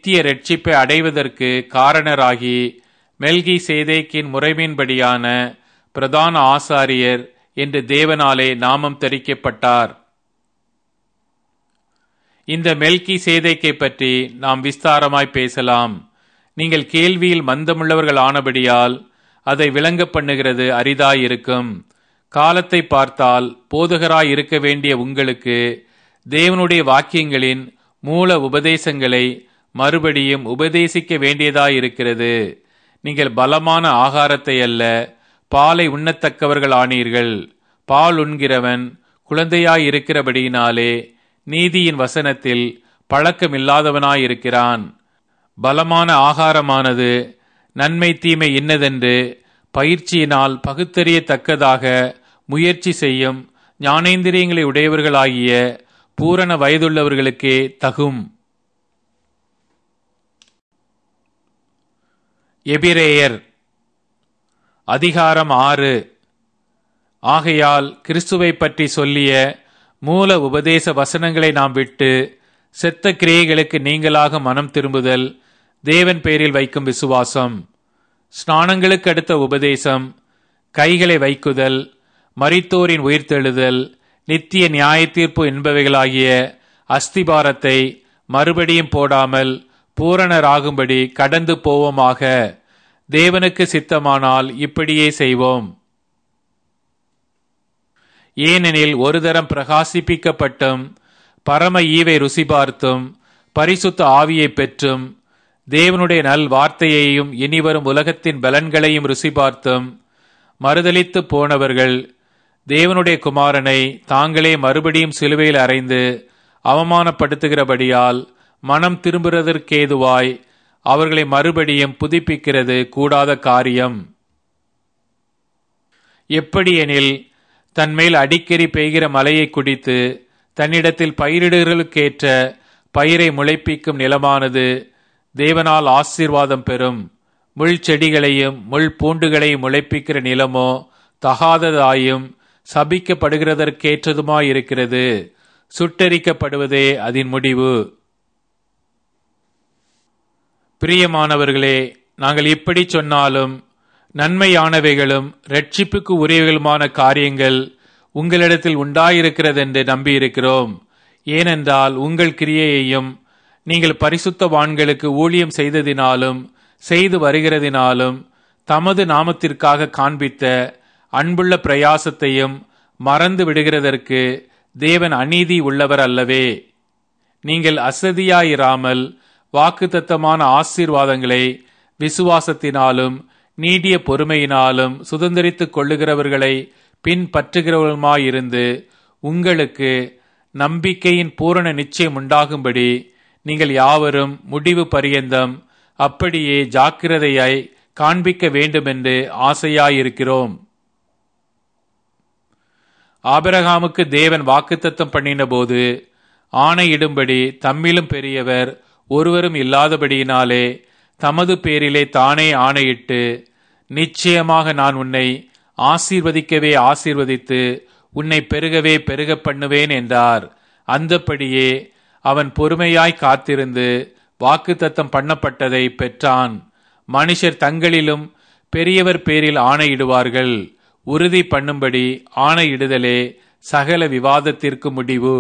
நித்திய இரட்சிப்பை அடைவதற்கு காரணராகி மெல்கிசேதேக்கின் முறைமையின்படியான பிரதான ஆசாரியர் என்று தேவனாலே நாமம் தரிக்கப்பட்டார். இந்த மெல்கிசேதேக்கை பற்றி நாம் விஸ்தாரமாய் பேசலாம். நீங்கள் கேள்வியில் மந்தமுள்ளவர்கள் ஆனபடியால் அதை விளங்க பண்ணுகிறது அரிதாயிருக்கும். காலத்தை பார்த்தால் போதகராய் இருக்க வேண்டிய உங்களுக்கு தேவனுடைய வாக்கியங்களின் மூல உபதேசங்களை மறுபடியும் உபதேசிக்க வேண்டியதாயிருக்கிறது. நீங்கள் பலமான ஆகாரத்தை அல்ல, பாலை உண்ணத்தக்கவர்கள் ஆனீர்கள். பால் உண்கிறவன் குழந்தையாயிருக்கிறபடியினாலே நீதியின் வசனத்தில் பழக்கமில்லாதவனாயிருக்கிறான். பலமான ஆகாரமானது நன்மை தீமை இன்னதென்று பயிற்சியினால் பகுத்தறியத்தக்கதாக முயற்சி செய்யும் ஞானேந்திரியங்களை உடையவர்களாகிய பூரண வயதுள்ளவர்களுக்கே தகும். எபிரேயர் அதிகாரம் 6. ஆகையால் கிறிஸ்துவை பற்றி சொல்லிய மூல உபதேச வசனங்களை நாம் விட்டு செத்த கிரியைகளுக்கு நீங்களாக மனம் திரும்புதல், தேவன் பேரில் வைக்கும் விசுவாசம், ஸ்நானங்களுக்கு அடுத்த உபதேசம், கைகளை வைக்குதல், மரித்தோரின் உயிர்த்தெழுதல், நித்திய நியாயத்தீர்ப்பு என்பவைகளாகிய அஸ்திபாரத்தை மறுபடியும் போடாமல் பூரணராகும்படி கடந்து போவோமாக. தேவனுக்கு சித்தமானால் இப்படியே செய்வோம். ஏனெனில் ஒரு தரம் பிரகாசிப்பிக்கப்பட்டும் பரம ஈவை ருசி பார்த்தும் பரிசுத்த ஆவியை பெற்றும் தேவனுடைய நல் வார்த்தையையும் இனிவரும் உலகத்தின் பலன்களையும் ருசி பார்த்தும் மறுதலித்து போனவர்கள் தேவனுடைய குமாரனை தாங்களே மறுபடியும் சிலுவையில் அறைந்து அவமானப்படுத்துகிறபடியால் மனம் திரும்புவதற்கேதுவாய் அவர்களை மறுபடியும் புதுப்பிக்கிறது கூடாத காரியம். எப்படியெனில் தன்மேல் அடிக்கடி பெய்கிற மழையை குடித்து தன்னிடத்தில் பயிரிடுகளுக்கேற்ற பயிரை முளைப்பிக்கும் நிலமானது தேவனால் ஆசீர்வாதம் பெறும். முள் செடிகளையும் முள் பூண்டுகளையும் முளைப்பிக்கிற நிலமோ தகாததாயும் சபிக்கப்படுகிறதற்கேற்றதுமாயிருக்கிறது. சுட்டெரிக்கப்படுவதே அதன் முடிவு. பிரியமானவர்களே, நாங்கள் இப்படி சொன்னாலும் நன்மையானவைகளும் இரட்சிப்புக்கு உரியவைகளுமான காரியங்கள் உங்களிடத்தில் உண்டாயிருக்கிறதென்று நம்பியிருக்கிறோம். ஏனென்றால் உங்கள் கிரியையையும் நீங்கள் பரிசுத்தவான்களுக்கு ஊழியம் செய்ததினாலும் செய்து வருகிறதினாலும் தமது நாமத்திற்காக காண்பித்த அன்புள்ள பிரயாசத்தையும் மறந்து விடுகிறதற்கு தேவன் அநீதி உள்ளவர் அல்லவே. நீங்கள் அசதியாயிராமல் வாக்குத்தத்தமான ஆசீர்வாதங்களை விசுவாசத்தினாலும் நீடிய பொறுமையினாலும் சுதந்திரித்துக் கொள்ளுகிறவர்களை பின்பற்றுகிறவர்களுமாயிருந்து உங்களுக்கு நம்பிக்கையின் பூரண நிச்சயம் உண்டாகும்படி நீங்கள் யாவரும் முடிவு பரியந்தம் அப்படியே ஜாக்கிரதையாய் காண்பிக்க வேண்டுமென்று ஆசையாயிருக்கிறோம். ஆபிரகாமுக்கு தேவன் வாக்குத்தத்தம் பண்ணின போது ஆணையிடும்படி தம்மிலும் பெரியவர் ஒருவரும் இல்லாதபடியினாலே தமது பேரிலே தானே ஆணையிட்டு, நிச்சயமாக நான் உன்னை ஆசீர்வதிக்கவே ஆசீர்வதித்து உன்னை பெருகவே பெருக பண்ணுவேன் என்றார். அந்தப்படியே அவன் பொறுமையாய் காத்திருந்து வாக்குத்தத்தம் பண்ணப்பட்டதை பெற்றான். மனுஷர் தங்களிலும் பெரியவர் பேரில் ஆணையிடுவார்கள். உறுதி பண்ணும்படி ஆணையிடுதலே சகல விவாதத்திற்கு முடிவு.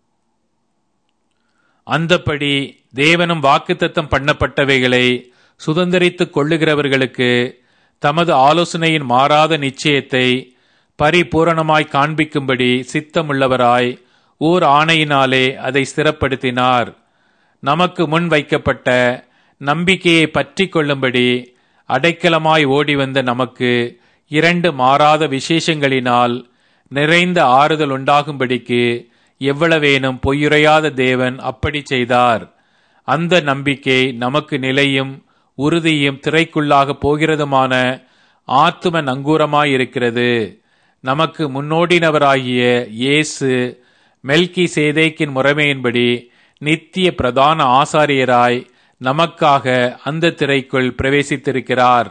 அந்தப்படி தேவனும் வாக்குத்தத்தம் பண்ணப்பட்டவைகளை சுதந்திரித்துக் கொள்ளுகிறவர்களுக்கு தமது ஆலோசனையின் மாறாத நிச்சயத்தை பரிபூரணமாய் காண்பிக்கும்படி சித்தமுள்ளவராய் ஓர் ஆணையினாலே அதை ஸ்திரப்படுத்தினார். நமக்கு முன் வைக்கப்பட்ட நம்பிக்கையை பற்றி கொள்ளும்படி அடைக்கலமாய் ஓடி வந்த நமக்கு இரண்டு மாறாத விசேஷங்களினால் நிறைந்த ஆறுதல் உண்டாகும்படிக்கு எவ்வளவேனும் பொய்யுரையாத தேவன் அப்படி செய்தார். அந்த நம்பிக்கை நமக்கு நிலையும் உறுதியும் திரைக்குள்ளாக போகிறதுமான ஆத்தும நங்கூரமாயிருக்கிறது. நமக்கு முன்னோடினவராகிய இயேசு மெல்கிசேதேக்கின் முறைமையின்படி நித்திய பிரதான ஆசாரியராய் நமக்காக அந்த திரைக்குள் பிரவேசித்திருக்கிறார்.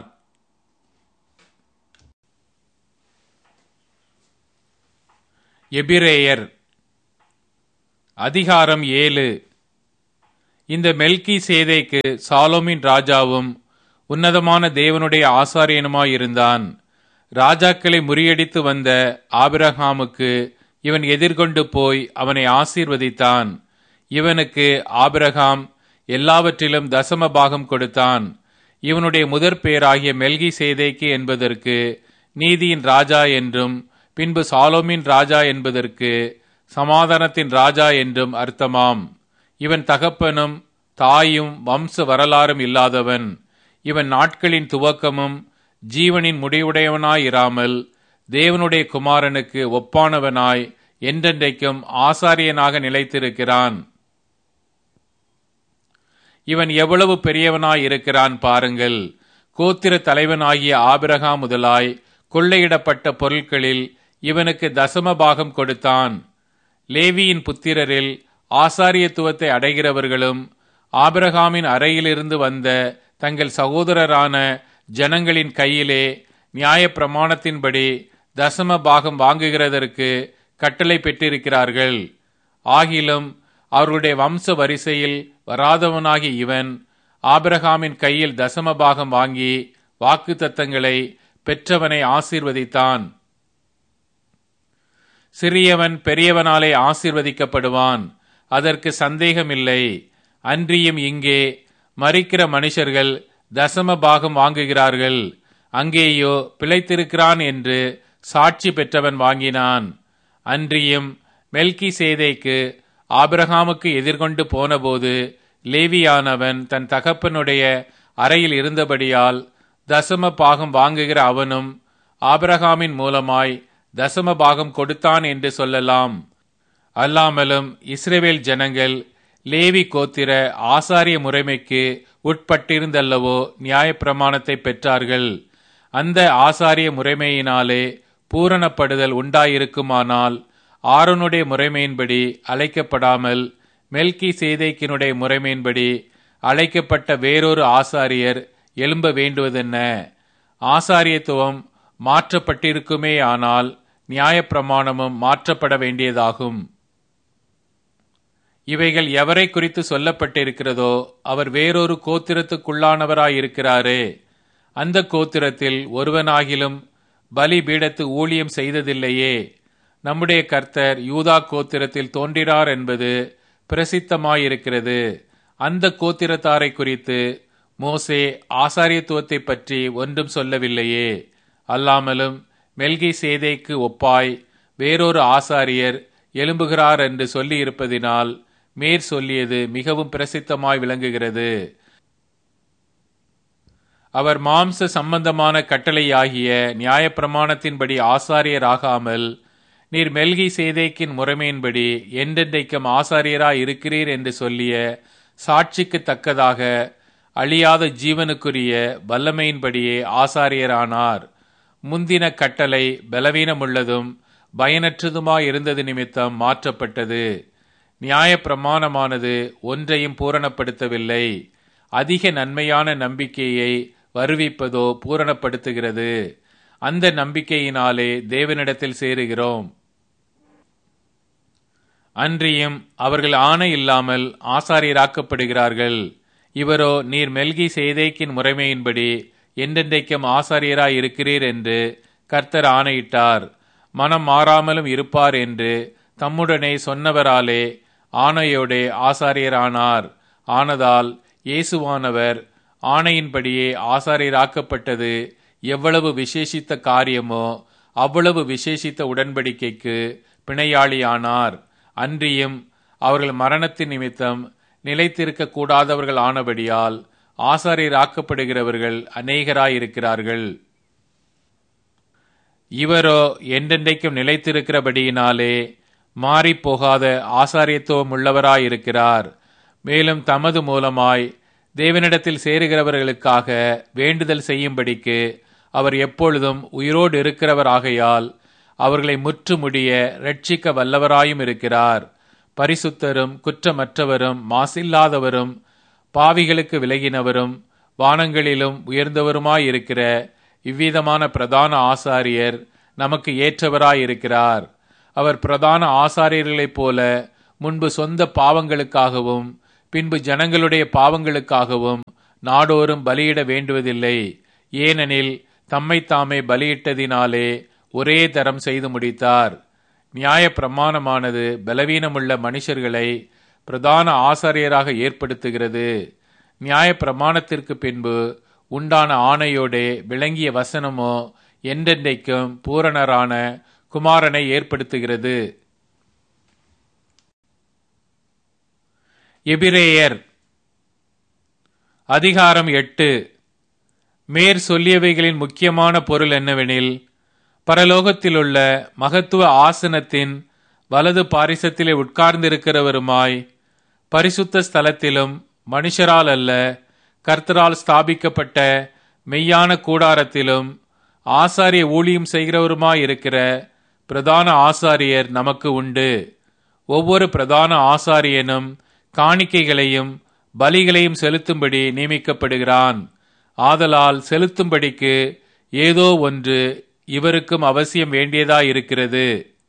எபிரேயர் அதிகாரம் 7. இந்த மெல்கி சேதேக்கு சாலோமின் ராஜாவும் உன்னதமான தேவனுடைய ஆசாரியனுமாயிருந்தான். ராஜாக்களை முறியடித்து வந்த ஆபிரகாமுக்கு இவன் எதிர்கொண்டு போய் அவனை ஆசீர்வதித்தான். இவனுக்கு ஆபிரகாம் எல்லாவற்றிலும் தசம பாகம் கொடுத்தான். இவனுடைய முதற் பேராகிய மெல்கி சேதேக்கு என்பதற்கு நீதியின் ராஜா என்றும், பின்பு சாலோமின் ராஜா என்பதற்கு சமாதானத்தின் ராஜா என்றும் அர்த்தமாம். இவன் தகப்பனும் தாயும் வம்ச வரலாறும் இல்லாதவன். இவன் நாட்களின் துவக்கமும் ஜீவனின் முடிவுடையவனாயிராமல் தேவனுடைய குமாரனுக்கு ஒப்பானவனாய் என்றென்றைக்கும் ஆசாரியனாக நிலைத்திருக்கிறான். இவன் எவ்வளவு பெரியவனாய் இருக்கிறான் பாருங்கள். கோத்திர தலைவனாகிய ஆபிரகாம் முதலாய் கொள்ளையிடப்பட்ட பொருட்களில் இவனுக்கு தசம பாகம் கொடுத்தான். லேவியின் புத்திரரில் ஆசாரியத்துவத்தை அடைகிறவர்களும் ஆபிரகாமின் அறையிலிருந்து வந்த தங்கள் சகோதரரான ஜனங்களின் கையிலே நியாய பிரமாணத்தின்படி தசம பாகம் வாங்குகிறதற்கு கட்டளை பெற்றிருக்கிறார்கள். ஆகிலும் அவர்களுடைய வம்ச வரிசையில் வராதவனாகி இவன் ஆபிரகாமின் கையில் தசம பாகம் வாங்கி வாக்கு தத்தங்களை பெற்றவனை ஆசீர்வதித்தான். சிறியவன் பெரியவனாலே ஆசீர்வதிக்கப்படுவான், அதற்கு சந்தேகமில்லை. அன்றியும் இங்கே மரிக்கிற மனுஷர்கள் தசம பாகம் வாங்குகிறார்கள். அங்கேயோ பிழைத்திருக்கிறான் என்று சாட்சி பெற்றவன் வாங்கினான். அன்றியும் மெல்கி சேதேக்கு ஆபிரகாமுக்கு எதிர்கொண்டு போனபோது லேவியானவன் தன் தகப்பனுடைய அறையில் இருந்தபடியால் தசம பாகம் வாங்குகிற அவனும் ஆபிரகாமின் மூலமாய் தசம பாகம் கொடுத்தான் என்று சொல்லலாம். அல்லாமலும் இஸ்ரவேல் ஜனங்கள் லேவி கோத்திர ஆசாரிய முறைமைக்கு உட்பட்டிருந்தல்லவோ நியாயப்பிரமாணத்தை பெற்றார்கள். அந்த ஆசாரிய முறைமையினாலே பூரணப்படுதல் உண்டாயிருக்குமானால் ஆரோனுடைய முறைமையின்படி அழைக்கப்படாமல் மெல்கி சேதேக்கினுடைய முறைமையின்படி அழைக்கப்பட்ட வேறொரு ஆசாரியர் எழும்ப வேண்டுவதென்ன? ஆசாரியத்துவம் மாற்றப்பட்டிருக்குமே, ஆனால் நியாயப்பிரமாணமும் மாற்றப்பட வேண்டியதாகும். இவைகள் எவரை குறித்து சொல்லப்பட்டிருக்கிறதோ அவர் வேறொரு கோத்திரத்துக்குள்ளானவராயிருக்கிறாரே. அந்த கோத்திரத்தில் ஒருவனாகிலும் பலி பீடத்து ஊழியம் செய்ததில்லையே. நம்முடைய கர்த்தர் யூதா கோத்திரத்தில் தோன்றினார் என்பது பிரசித்தமாயிருக்கிறது. அந்த கோத்திரத்தாரை குறித்து மோசே ஆசாரியத்துவத்தை பற்றி ஒன்றும் சொல்லவில்லையே. அல்லாமலும் மெல்கி சேதேக்கு ஒப்பாய் வேறொரு ஆசாரியர் எழும்புகிறார் என்று சொல்லி இருப்பதினால் மேற் சொல்லியது மிகவும் பிரசித்தமாய் விளங்குகிறது. அவர் மாம்ச சம்பந்தமான கட்டளையாகிய நியாயப்பிரமாணத்தின்படி ஆசாரியராகாமல் நீர் மெல்கி சேதேக்கின் முறைமையின்படி என்றென்றைக்கும் ஆசாரியராய் இருக்கிறீர் என்று சொல்லிய சாட்சிக்கு தக்கதாக அழியாத ஜீவனுக்குரிய வல்லமையின்படியே ஆசாரியரானார். முந்தின கட்டளை பலவீனமுள்ளதும் பயனற்றதுமாயிருந்தது நிமித்தம் மாற்றப்பட்டது. நியாயப்பிரமாணமானது ஒன்றையும் பூரணப்படுத்தவில்லை. அதிக நன்மையான நம்பிக்கையை வருவிப்பதோ பூரணப்படுத்துகிறது. அந்த நம்பிக்கையினாலே தேவனிடத்தில் சேருகிறோம். அன்றியும் அவர்கள் ஆணை இல்லாமல் ஆசாரியராக்கப்படுகிறார்கள். இவரோ நீர் மெல்கி சேதேக்கின் முறைமையின்படி என்றென்றைக்கும் ஆசாரியராய் இருக்கிறீர் என்று கர்த்தர் ஆணையிட்டார். மனம் மாறாமலும் இருப்பார் என்று தம்முடனே சொன்னவராலே ஆணையோடே ஆசாரியரானார். ஆனதால் இயேசுவானவர் ஆணையின்படியே ஆசாரியராக்கப்பட்டது எவ்வளவு விசேஷித்த காரியமோ அவ்வளவு விசேஷித்த உடன்படிக்கைக்கு பிணையாளியானார். அன்றியும் அவர்கள் மரணத்தின் நிமித்தம் நிலைத்திருக்க கூடாதவர்கள் ஆனபடியால் ஆசாரியராக்கப்படுகிறவர்கள் அநேகராயிருக்கிறார்கள். இவரோ என்றென்றைக்கும் நிலைத்திருக்கிறபடியினாலே மாறிப்போகாத ஆசாரியத்துவம் உள்ளவராயிருக்கிறார். மேலும் தமது மூலமாய் தேவனிடத்தில் சேருகிறவர்களுக்காக வேண்டுதல் செய்யும்படிக்கு அவர் எப்பொழுதும் உயிரோடு இருக்கிறவராகையால் அவர்களை முற்றுமுடிய இரட்சிக்க வல்லவராயும் இருக்கிறார். பரிசுத்தரும் குற்றமற்றவரும் மாசில்லாதவரும் பாவிகளுக்கு விலகினவரும் வானங்களிலும் உயர்ந்தவருமாயிருக்கிற இவ்விதமான பிரதான ஆசாரியர் நமக்கு ஏற்றவராயிருக்கிறார். அவர் பிரதான ஆசாரியர்களைப் போல முன்பு சொந்த பாவங்களுக்காகவும் பின்பு ஜனங்களுடைய பாவங்களுக்காகவும் நாடோறும் பலியிட வேண்டுவதில்லை. ஏனெனில் தம்மைத்தாமே பலியிட்டதினாலே ஒரே தரம் செய்து முடித்தார். நியாய பிரமாணமானது பலவீனமுள்ள மனுஷர்களை பிரதான ஆசாரியராக ஏற்படுத்துகிறது. நியாய பிரமாணத்திற்கு பின்பு உண்டான ஆணையோடே விளங்கிய வசனமோ என்றென்றைக்கும் பூரணரான குமாரனை ஏற்படுத்துகிறது. எபிரேயர் அதிகாரம் 8. மேற் சொல்லியவைகளின் முக்கியமான பொருள் என்னவெனில், பரலோகத்திலுள்ள மகத்துவ ஆசனத்தின் வலது பாரிசத்திலே உட்கார்ந்திருக்கிறவருமாய் பரிசுத்த ஸ்தலத்திலும் மனுஷரால் அல்ல கர்த்தரால் ஸ்தாபிக்கப்பட்ட மெய்யான கூடாரத்திலும் ஆசாரிய ஊழியம் செய்கிறவருமாயிருக்கிற பிரதான ஆசாரியர் நமக்கு உண்டு. ஒவ்வொரு பிரதான ஆசாரியனும் காணிக்கைகளையும் பலிகளையும் செலுத்தும்படி நியமிக்கப்படுகிறான். ஆதலால் செலுத்தும்படிக்கு ஏதோ ஒன்று இவருக்கும் அவசியம் வேண்டியதாயிருக்கிறது.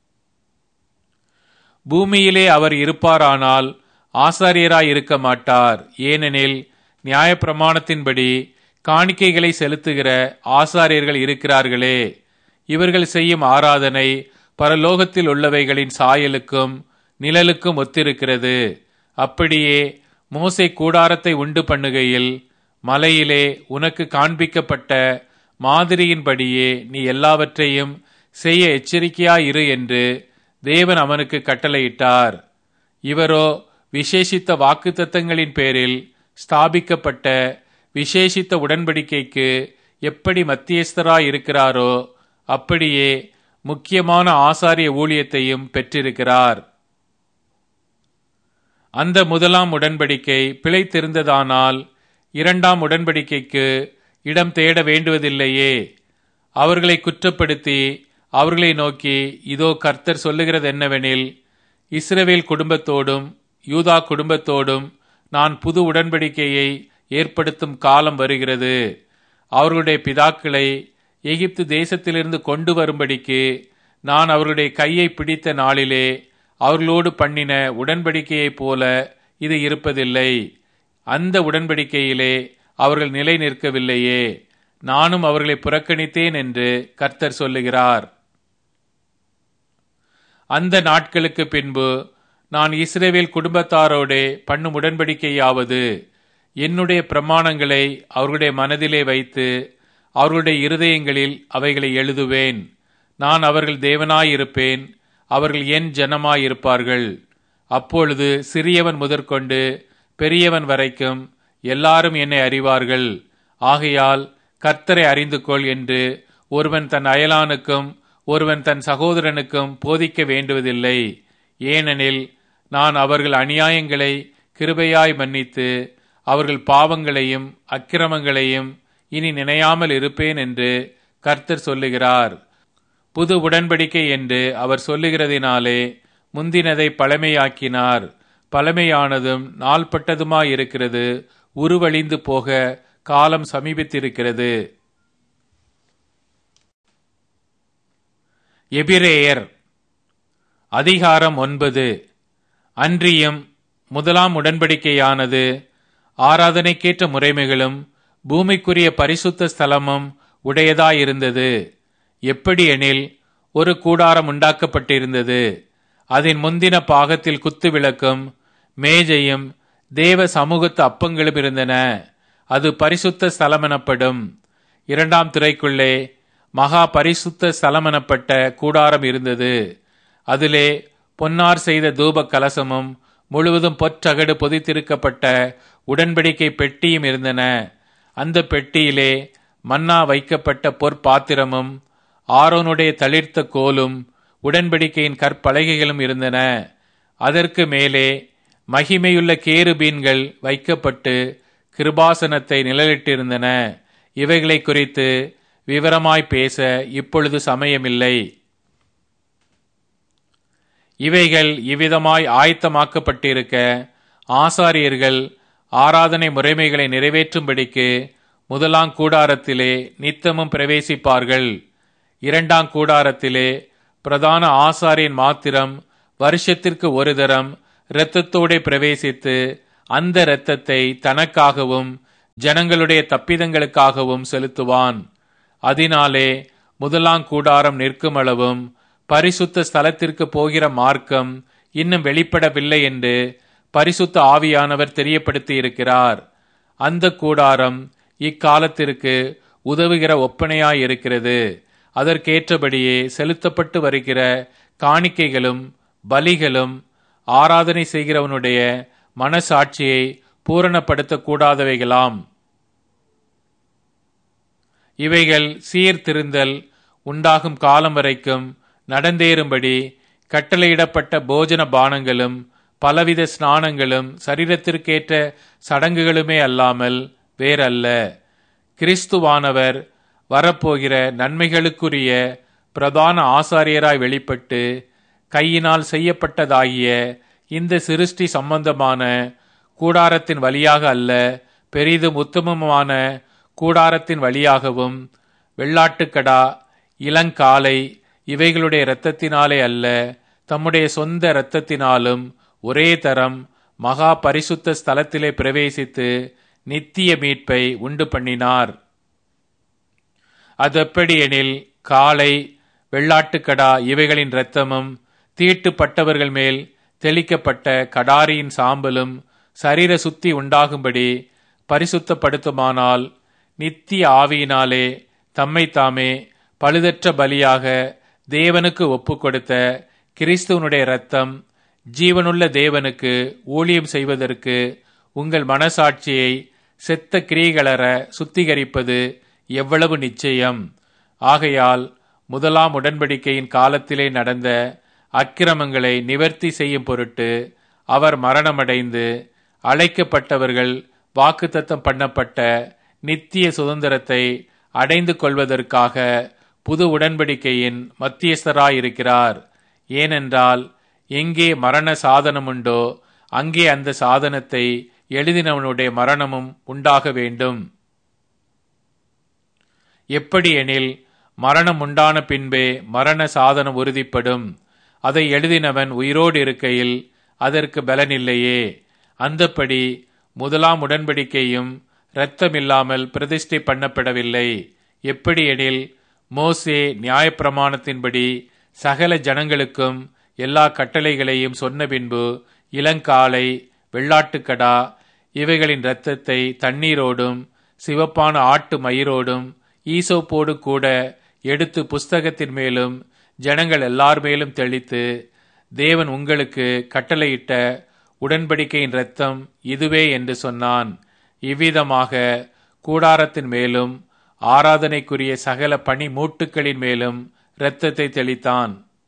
பூமியிலே அவர் இருப்பாரானால் ஆசாரியராய் இருக்க மாட்டார். ஏனெனில் நியாயப்பிரமாணத்தின்படி காணிக்கைகளை செலுத்துகிற ஆசாரியர்கள் இருக்கிறார்களே. இவர்கள் செய்யும் ஆராதனை பரலோகத்தில் உள்ளவைகளின் சாயலுக்கும் நிழலுக்கும் ஒத்திருக்கிறது. அப்படியே மோசே கூடாரத்தை உண்டு பண்ணுகையில் மலையிலே உனக்கு காண்பிக்கப்பட்ட மாதிரியின்படியே நீ எல்லாவற்றையும் செய்ய எச்சரிக்கையாயிரு என்று தேவன் அவனுக்கு கட்டளையிட்டார். இவரோ விசேஷித்த வாக்குத்தத்தங்களின் பேரில் ஸ்தாபிக்கப்பட்ட விசேஷித்த உடன்படிக்கைக்கு எப்படி மத்தியஸ்தராயிருக்கிறாரோ அப்படியே முக்கியமான ஆசாரிய ஊழியத்தையும் பெற்றிருக்கிறார். அந்த முதலாம் உடன்படிக்கை பிழைத்திருந்ததானால் இரண்டாம் உடன்படிக்கைக்கு இடம் தேட வேண்டுவதில்லையே. அவர்களை குற்றப்படுத்தி அவர்களை நோக்கி, இதோ கர்த்தர் சொல்லுகிறது என்னவெனில், இஸ்ரவேல் குடும்பத்தோடும் யூதா குடும்பத்தோடும் நான் புது உடன்படிக்கையை ஏற்படுத்தும் காலம் வருகிறது. அவர்களுடைய பிதாக்களை எகிப்து தேசத்திலிருந்து கொண்டு வரும்படிக்கு நான் அவர்களுடைய கையை பிடித்த நாளிலே அவர்களோடு பண்ணின உடன்படிக்கையைப் போல இது இருப்பதில்லை. அந்த உடன்படிக்கையிலே அவர்கள் நிலை நிற்கவில்லையே. நானும் அவர்களை புறக்கணித்தேன் என்று கர்த்தர் சொல்லுகிறார். அந்த நாட்களுக்கு பின்பு நான் இஸ்ரவேல் குடும்பத்தாரோடே பண்ணும் உடன்படிக்கையாவது, என்னுடைய பிரமாணங்களை அவர்களுடைய மனதிலே வைத்து அவர்களுடைய இருதயங்களில் அவைகளை எழுதுவேன். நான் அவர்கள் தேவனாயிருப்பேன், அவர்கள் என் ஜனமாயிருப்பார்கள். அப்பொழுது சிறியவன் முதற்கொண்டு பெரியவன் வரைக்கும் எல்லாரும் என்னை அறிவார்கள். ஆகையால் கர்த்தரை அறிந்து கொள் என்று ஒருவன் தன் அயலானுக்கும் ஒருவன் தன் சகோதரனுக்கும் போதிக்க வேண்டுவதில்லை. ஏனெனில் நான் அவர்கள் அநியாயங்களை கிருபையாய் மன்னித்து அவர்கள் பாவங்களையும் அக்கிரமங்களையும் இனி நினையாமல் இருப்பேன் என்று கர்த்தர் சொல்லுகிறார். புது உடன்படிக்கை என்று அவர் சொல்லுகிறதினாலே முந்தினதை பழமையாக்கினார். பழமையானதும் நாள்பட்டதுமாயிருக்கிறது உருவழிந்து போக காலம் சமீபித்திருக்கிறது. எபிரேயர் அதிகாரம் 9. அன்றியும் முதலாம் உடன்படிக்கையானது ஆராதனைக்கேற்ற முறைமைகளும் பூமிக்குரிய பரிசுத்த ஸ்தலமும் உடையதாயிருந்தது. எப்படி எனில், ஒரு கூடாரம் உண்டாக்கப்பட்டிருந்தது. அதன் முந்தின பாகத்தில் குத்து விளக்கும் மேஜையும் தேவ சமூகத்து அப்பங்களும் இருந்தன. அது பரிசுத்த ஸ்தலமெனப்படும். இரண்டாம் துறைக்குள்ளே மகா பரிசுத்த ஸ்தலமெனப்பட்ட கூடாரம் இருந்தது. அதிலே பொன்னார் செய்த தூப கலசமும் முழுவதும் பொற்றகடு பொதித்திருக்கப்பட்ட உடன்படிக்கை பெட்டியும் இருந்தன. அந்த பெட்டியிலே மன்னா வைக்கப்பட்ட பொற்பாத்திரமும் ஆரோனுடைய தளிர்த்த கோலும் உடன்படிக்கையின் கற்பலகைகளும் இருந்தன. அதற்கு மேலே மகிமையுள்ள கேருபீன்கள் வைக்கப்பட்டு கிருபாசனத்தை நிழலிட்டிருந்தன. இவைகளை குறித்து விவரமாய் பேச இப்பொழுது சமயமில்லை. இவைகள் இவ்விதமாய் ஆயத்தமாக்கப்பட்டிருக்க ஆசாரியர்கள் ஆராதனை முறைமைகளை நிறைவேற்றும்படிக்கு முதலாம் கூடாரத்திலே நித்தமும் பிரவேசிப்பார்கள். இரண்டாம் கூடாரத்திலே பிரதான ஆசாரியன் மாத்திரம் வருஷத்திற்கு ஒரு தரம் இரத்தத்தோடே பிரவேசித்து அந்த இரத்தத்தை தனக்காகவும் ஜனங்களுடைய தப்பிதங்களுக்காகவும் செலுத்துவான். அதனாலே முதலாம் கூடாரம் நிற்கும் அளவும் பரிசுத்த ஸ்தலத்திற்கு போகிற மார்க்கம் இன்னும் வெளிப்படவில்லை என்று பரிசுத்த ஆவியானவர் தெரியப்படுத்தி இருக்கிறார். அந்த கூடாரம் இக்காலத்திற்கு உதவுகிற ஒப்பனையாயிருக்கிறது. அதற்கேற்றபடியே செலுத்தப்பட்டு வருகிற காணிக்கைகளும் பலிகளும் ஆராதனை செய்கிறவனுடைய மனசாட்சியை பூரணப்படுத்தக் கூடாதவைகளாம். இவைகள் சீர்திருந்தல் உண்டாகும் காலம் வரைக்கும் நடந்தேறும்படி கட்டளையிடப்பட்ட போஜன பானங்களும் பலவித ஸ்நானங்களும் சரீரத்திற்கேற்ற சடங்குகளுமே அல்லாமல் வேறல்ல. கிறிஸ்துவானவர் வரப்போகிற நன்மைகளுக்குரிய பிரதான ஆசாரியராய் வெளிப்பட்டு கையினால் செய்யப்பட்டதாகிய இந்த சிருஷ்டி சம்பந்தமான கூடாரத்தின் வழியாக அல்ல, பெரிதும் உத்தமமான கூடாரத்தின் வழியாகவும் வெள்ளாட்டுக்கடா இளங்காளை இவைகளுடைய இரத்தத்தினாலே அல்ல, தம்முடைய சொந்த இரத்தத்தினாலும் ஒரே தரம் மகா பரிசுத்த ஸ்தலத்திலே பிரவேசித்து நித்திய மீட்பை உண்டு பண்ணினார். அதெப்படியெனில் காளை வெள்ளாட்டுக்கடா இவைகளின் இரத்தமும் தீட்டுப்பட்டவர்கள் மேல் தெளிக்கப்பட்ட கடாரியின் சாம்பலும் சரீர சுத்தி உண்டாகும்படி பரிசுத்தப்படுத்துமானால், நித்திய ஆவியினாலே தம்மைத்தாமே பழுதற்ற பலியாக தேவனுக்கு ஒப்பு கொடுத்த கிறிஸ்துவனுடைய இரத்தம் ஜீவனுள்ள தேவனுக்கு ஊழியம் செய்வதற்கு உங்கள் மனசாட்சியை செத்த கிரியைகளற சுத்திகரிப்பது எவ்வளவு நிச்சயம். ஆகையால் முதலாம் உடன்படிக்கையின் காலத்திலே நடந்த அக்கிரமங்களை நிவர்த்தி செய்யும் பொருட்டு அவர் மரணமடைந்து அழைக்கப்பட்டவர்கள் வாக்குத்தத்தம் பண்ணப்பட்ட நித்திய சுதந்திரத்தை அடைந்து கொள்வதற்காக புது உடன்படிக்கையின் மத்தியஸ்தராயிருக்கிறார். ஏனென்றால் எங்கே மரண சாதனமுண்டோ அங்கே அந்த சாதனத்தை எழுதினவனுடைய மரணமும் உண்டாக வேண்டும். எப்படியெனில் மரணம் உண்டான பின்பே மரண சாதனம் உறுதிப்படும். அதை எழுதினவன் உயிரோடு இருக்கையில் அதற்கு பலனில்லையே. அந்தப்படி முதலாம் உடன்படிக்கையும் இரத்தமில்லாமல் பிரதிஷ்டை பண்ணப்படவில்லை. எப்படியெனில் மோசே நியாயப்பிரமாணத்தின்படி சகல ஜனங்களுக்கும் எல்லா கட்டளைகளையும் சொன்ன பின்பு இளங்காளை வெள்ளாட்டுக்கடா இவைகளின் இரத்தத்தை தண்ணீரோடும் சிவப்பான ஆட்டு மயிரோடும் ஈசோப்போடு கூட எடுத்து புஸ்தகத்தின் மேலும் ஜனங்கள் எல்லார் மேலும் தெளித்து, தேவன் உங்களுக்கு கட்டளையிட்ட உடன்படிக்கையின் இரத்தம் இதுவே என்று சொன்னான். இவ்விதமாக கூடாரத்தின் மேலும் ஆராதனைக்குரிய சகல பனி மூட்டுக்களின் மேலும் இரத்தத்தை தெளித்தான்.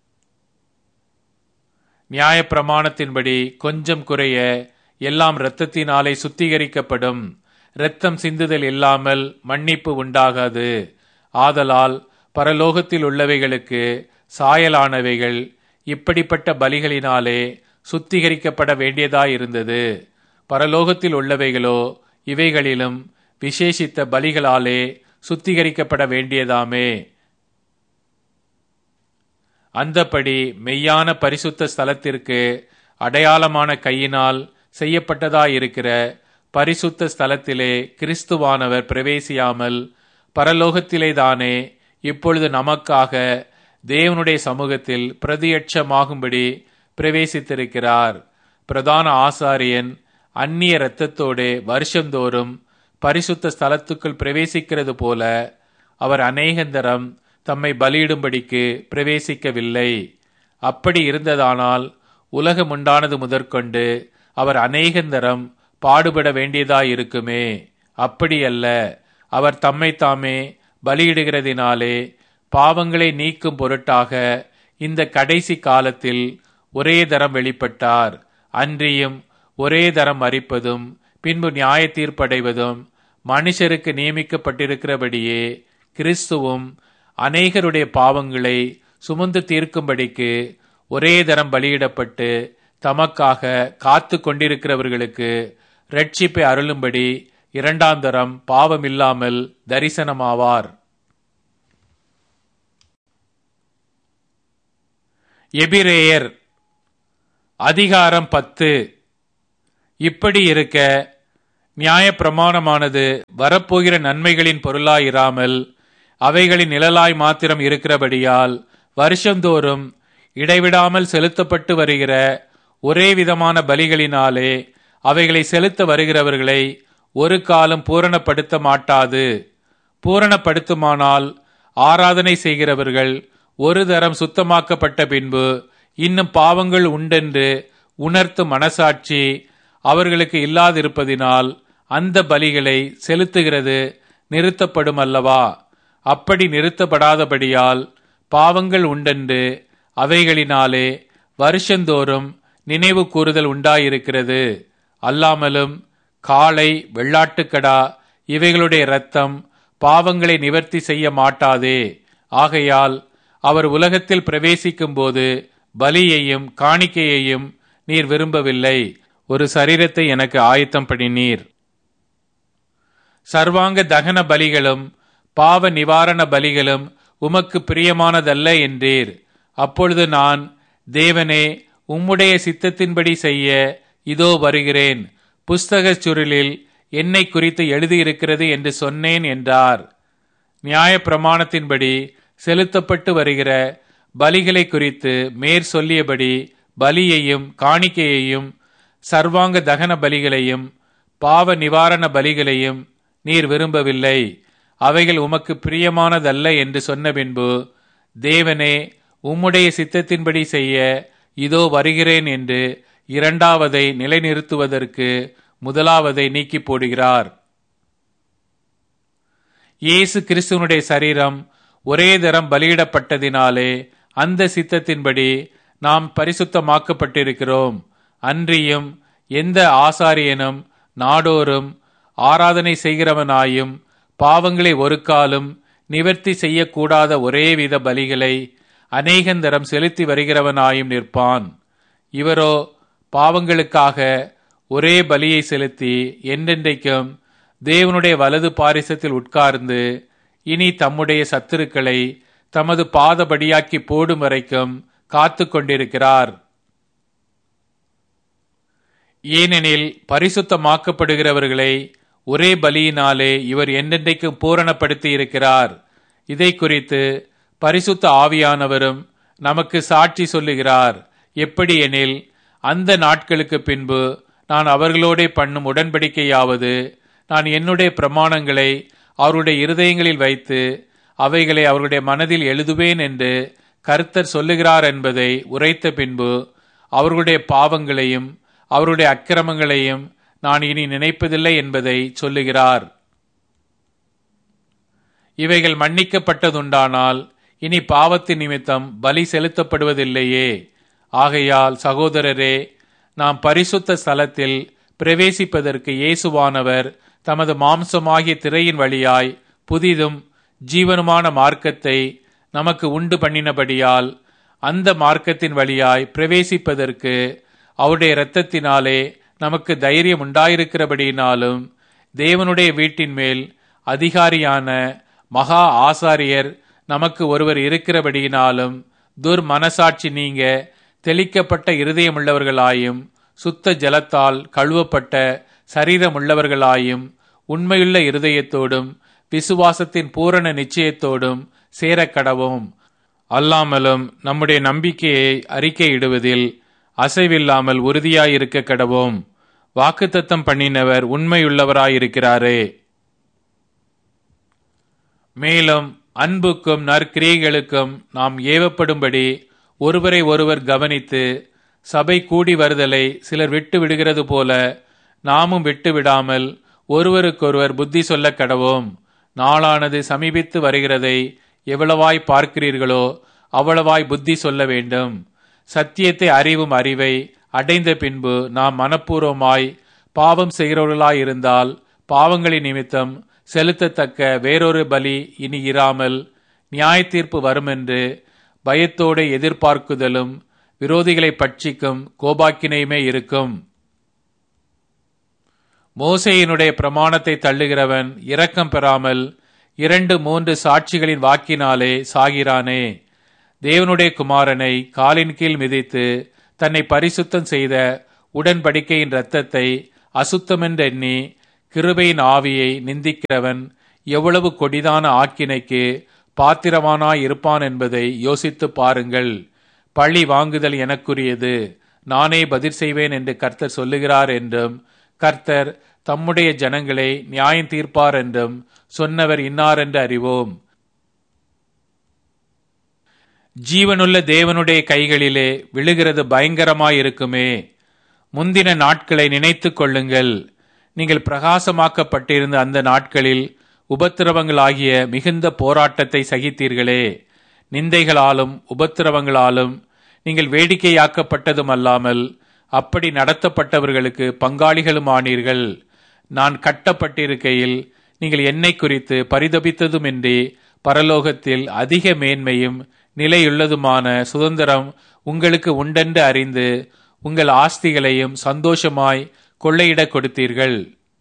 நியாயப்பிரமாணத்தின்படி கொஞ்சம் குறைய எல்லாம் இரத்தத்தினாலே சுத்திகரிக்கப்படும். இரத்தம் சிந்துதல் இல்லாமல் மன்னிப்பு உண்டாகாது. ஆதலால் பரலோகத்தில் உள்ளவைகளுக்கு சாயலானவைகள் இப்படிப்பட்ட பலிகளினாலே சுத்திகரிக்கப்பட வேண்டியதாயிருந்தது. பரலோகத்தில் உள்ளவைகளோ இவைகளிலும் விசேஷித்த பலிகளாலே சுத்திகரிக்கப்பட வேண்டியதாமே. அந்தப்படி மெய்யான பரிசுத்த ஸ்தலத்திற்கு அடையாளமான கையினால் செய்யப்பட்டதாயிருக்கிற பரிசுத்த ஸ்தலத்திலே கிறிஸ்துவானவர் பிரவேசியாமல் பரலோகத்திலேதானே இப்பொழுது நமக்காக தேவனுடைய சமூகத்தில் பிரதியட்சமாகும்படி பிரவேசித்திருக்கிறார். பிரதான ஆசாரியன் அந்நிய இரத்தத்தோடு வருஷந்தோறும் பரிசுத்த ஸ்தலத்துக்குள் பிரவேசிக்கிறது போல அவர் அநேகந்தரம் தம்மை பலியிடும்படிக்கு பிரவேசிக்கவில்லை. அப்படி இருந்ததானால் உலகம் உண்டானது முதற்கொண்டு அவர் அநேகந்தரம் பாடுபட வேண்டியதாயிருக்குமே. அப்படியல்ல, அவர் தம்மைத்தாமே பலியிடுகிறதினாலே பாவங்களை நீக்கும் பொருட்டாக இந்த கடைசி காலத்தில் ஒரே தரம் வெளிப்பட்டார். அன்றியும் ஒரே தரம் மரிப்பதும் பின்பு நியாய தீர்ப்படைவதும் மனுஷருக்கு நியமிக்கப்பட்டிருக்கிறபடியே கிறிஸ்துவும் அநேகருடைய பாவங்களை சுமந்து தீர்க்கும்படிக்கு ஒரே தரம் பலியிடப்பட்டு தமக்காக காத்து கொண்டிருக்கிறவர்களுக்கு இரட்சிப்பை அருளும்படி இரண்டாம் தரம் பாவமில்லாமல் தரிசனமாவார். எபிரேயர் அதிகாரம் 10. இப்படி இருக்க நியாயப்பிரமாணமானது வரப்போகிற நன்மைகளின் பொருளாயிராமல் அவைகளின் நிழலாய் மாத்திரம் இருக்கிறபடியால் வருஷந்தோறும் இடைவிடாமல் செலுத்தப்பட்டு வருகிற ஒரே விதமான பலிகளினாலே அவைகளை செலுத்த வருகிறவர்களை ஒரு காலம் பூரணப்படுத்த மாட்டாது. பூரணப்படுத்துமானால் ஆராதனை செய்கிறவர்கள் ஒரு தரம் சுத்தமாக்கப்பட்ட பின்பு இன்னும் பாவங்கள் உண்டென்று உணர்த்தும் மனசாட்சி அவர்களுக்கு இல்லாதிருப்பதினால் அந்த பலிகளை செலுத்துகிறது நிறுத்தப்படும் அல்லவா? அப்படி நிறுத்தப்படாதபடியால் பாவங்கள் உண்டென்று அவைகளினாலே வருஷந்தோறும் நினைவு கூறுதல் உண்டாயிருக்கிறது. அல்லாமலும் காளை, வெள்ளாட்டுக்கடா இவைகளுடைய இரத்தம் பாவங்களை நிவர்த்தி செய்ய மாட்டாதே. ஆகையால் அவர் உலகத்தில் பிரவேசிக்கும் போது பலியையும் காணிக்கையையும் நீர் விரும்பவில்லை, ஒரு சரீரத்தை எனக்கு ஆயத்தம் பண்ணினீர். சர்வாங்க தகன பலிகளும் பாவ நிவாரண பலிகளும் உமக்கு பிரியமானதல்ல என்றீர். அப்பொழுது நான், தேவனே, உம்முடைய சித்தத்தின்படி செய்ய இதோ வருகிறேன், புஸ்தகச் சுருளில் என்னை குறித்து எழுதியிருக்கிறது என்று சொன்னேன் என்றார். நியாயப்பிரமாணத்தின்படி செலுத்தப்பட்டு வருகிற பலிகளை குறித்து மேற் சொல்லியபடி பலியையும் காணிக்கையையும் சர்வாங்க தகன பலிகளையும் பாவ நிவாரண பலிகளையும் நீர் விரும்பவில்லை, அவைகள் உமக்கு பிரியமானதல்ல என்று சொன்ன பின்பு, தேவனே, உம்முடைய சித்தத்தின்படி செய்ய இதோ வருகிறேன் என்று இரண்டாவதை நிலைநிறுத்துவதற்கு முதலாவதை நீக்கி போடுகிறார். இயேசு கிறிஸ்துவனுடைய சரீரம் ஒரே தரம் பலியிடப்பட்டதினாலே அந்த சித்தத்தின்படி நாம் பரிசுத்தமாக்கப்பட்டிருக்கிறோம். அன்றியும் எந்த ஆசாரியனும் நாடோறும் ஆராதனை செய்கிறவனாயும் பாவங்களை ஒரு காலும் நிவர்த்தி செய்யக்கூடாத ஒரேவித பலிகளை அநேகந்தரம் செலுத்தி வருகிறவனாயும் நிற்பான். இவரோ பாவங்களுக்காக ஒரே பலியை செலுத்தி என்றென்றைக்கும் தேவனுடைய வலது பாரிசத்தில் உட்கார்ந்து இனி தம்முடைய சத்துருக்களை தமது பாதபடியாக்கி போடும் வரைக்கும் காத்து கொண்டிருக்கிறார். ஏனெனில் பரிசுத்தமாக்கப்படுகிறவர்களை ஒரே பலியினாலே இவர் என்றென்றைக்கும் பூரணப்படுத்தி இருக்கிறார். இதை குறித்து பரிசுத்த ஆவியானவரும் நமக்கு சாட்சி சொல்லுகிறார். எப்படி எனில், அந்த நாட்களுக்கு பின்பு நான் அவர்களோடே பண்ணும் உடன்படிக்கையாவது, நான் என்னுடைய பிரமாணங்களை அவருடைய இருதயங்களில் வைத்து அவைகளை அவருடைய மனதில் எழுதுவேன் என்று கர்த்தர் சொல்லுகிறார் என்பதை உரைத்த பின்பு அவர்களுடைய பாவங்களையும் அவருடைய அக்கிரமங்களையும் நான் இனி நினைப்பதில்லை என்பதை சொல்லுகிறார். இவைகள் மன்னிக்கப்பட்டதுண்டானால் இனி பாவத்தின் நிமித்தம் பலி செலுத்தப்படுவதில்லையே. ஆகையால் சகோதரரே, நாம் பரிசுத்த ஸ்தலத்தில் பிரவேசிப்பதற்கு இயேசுவானவர் தமது மாம்சமாகிய திரையின் வழியாய் புதிதும் ஜீவனுமான மார்க்கத்தை நமக்கு உண்டு பண்ணினபடியால் அந்த மார்க்கத்தின் வழியாய் பிரவேசிப்பதற்கு அவருடைய இரத்தத்தினாலே நமக்கு தைரியம் உண்டாயிருக்கிறபடியினாலும் தேவனுடைய வீட்டின் மேல் அதிகாரியான மகா ஆசாரியர் நமக்கு ஒருவர் இருக்கிறபடியினாலும் துர்மனசாட்சி நீங்க தெளிக்கப்பட்ட இருதயமுள்ளவர்களாயும் சுத்த ஜலத்தால் கழுவப்பட்ட சரீரமுள்ளவர்களாயும் உண்மையுள்ள இருதயத்தோடும் விசுவாசத்தின் பூரண நிச்சயத்தோடும் சேரக்கடவும். அல்லாமலும் நம்முடைய நம்பிக்கையை அறிக்கையிடுவதில் அசைவில்லாமல் உறுதியாயிருக்க கடவோம். வாக்குத்தத்தம் பண்ணினவர் உண்மையுள்ளவராயிருக்கிறாரே. மேலும் அன்புக்கும் நற்கிரியைகளுக்கும் நாம் ஏவப்படும்படி ஒருவரை ஒருவர் கவனித்து சபை கூடி வருதலை சிலர் விட்டு விடுகிறது போல நாமும் விட்டு விடாமல் ஒருவருக்கொருவர் புத்தி சொல்ல கடவோம். நாளானது சமீபித்து வருகிறதை எவ்வளவாய் பார்க்கிறீர்களோ அவ்வளவாய் புத்தி சொல்ல வேண்டும். சத்தியத்தை அறிவும் அறிவை அடைந்த பின்பு நாம் மனப்பூர்வமாய் பாவம் செய்கிறவர்களாயிருந்தால் பாவங்களின் நிமித்தம் செலுத்தத்தக்க வேறொரு பலி இனி இராமல் நியாய தீர்ப்பு வருமென்று பயத்தோடு எதிர்பார்க்குதலும் விரோதிகளை பட்சிக்கும் கோபாக்கினையுமே இருக்கும். மோசேயினுடைய பிரமாணத்தை தள்ளுகிறவன் இரக்கம் பெறாமல் 2-3 சாட்சிகளின் வாக்கினாலே சாகிறானே. தேவனுடைய குமாரனை காலின் கீழ் மிதித்து தன்னை பரிசுத்தம் செய்த உடன்படிக்கையின் இரத்தத்தை அசுத்தமென்றெண்ணி கிருபையின் ஆவியை நிந்திக்கிறவன் எவ்வளவு கொடிதான ஆக்கினைக்கு பாத்திரவானாய் இருப்பான் என்பதை யோசித்து பாருங்கள். பழி வாங்குதல் எனக்குரியது, நானே பதில் செய்வேன் என்று கர்த்தர் சொல்லுகிறார் என்றும், கர்த்தர் தம்முடைய ஜனங்களை நியாயம் தீர்ப்பார் என்றும் சொன்னவர் இன்னார் என்று அறிவோம். ஜீவனுள்ள தேவனுடைய கைகளிலே விழுகிறது பயங்கரமாயிருக்குமே. முந்தின நாட்களை நினைத்துக் கொள்ளுங்கள். நீங்கள் பிரகாசமாக்கப்பட்டிருந்த அந்த நாட்களில் உபத்திரவங்களாகிய மிகுந்த போராட்டத்தை சகித்தீர்களே. நிந்தைகளாலும் உபத்திரவங்களாலும் நீங்கள் வேடிக்கையாக்கப்பட்டதும் அல்லாமல் அப்படி நடத்தப்பட்டவர்களுக்கு பங்காளிகளும் ஆனீர்கள். நான் கட்டப்பட்டிருக்கையில் நீங்கள் என்னை குறித்து பரிதபித்ததுமின்றி பரலோகத்தில் அதிக மேன்மையும் நிலையுள்ளதுமான சுதந்திரம் உங்களுக்கு உண்டென்று அறிந்து உங்கள் ஆஸ்திகளையும் சந்தோஷமாய் கொள்ளையிடக் கொடுத்தீர்கள்.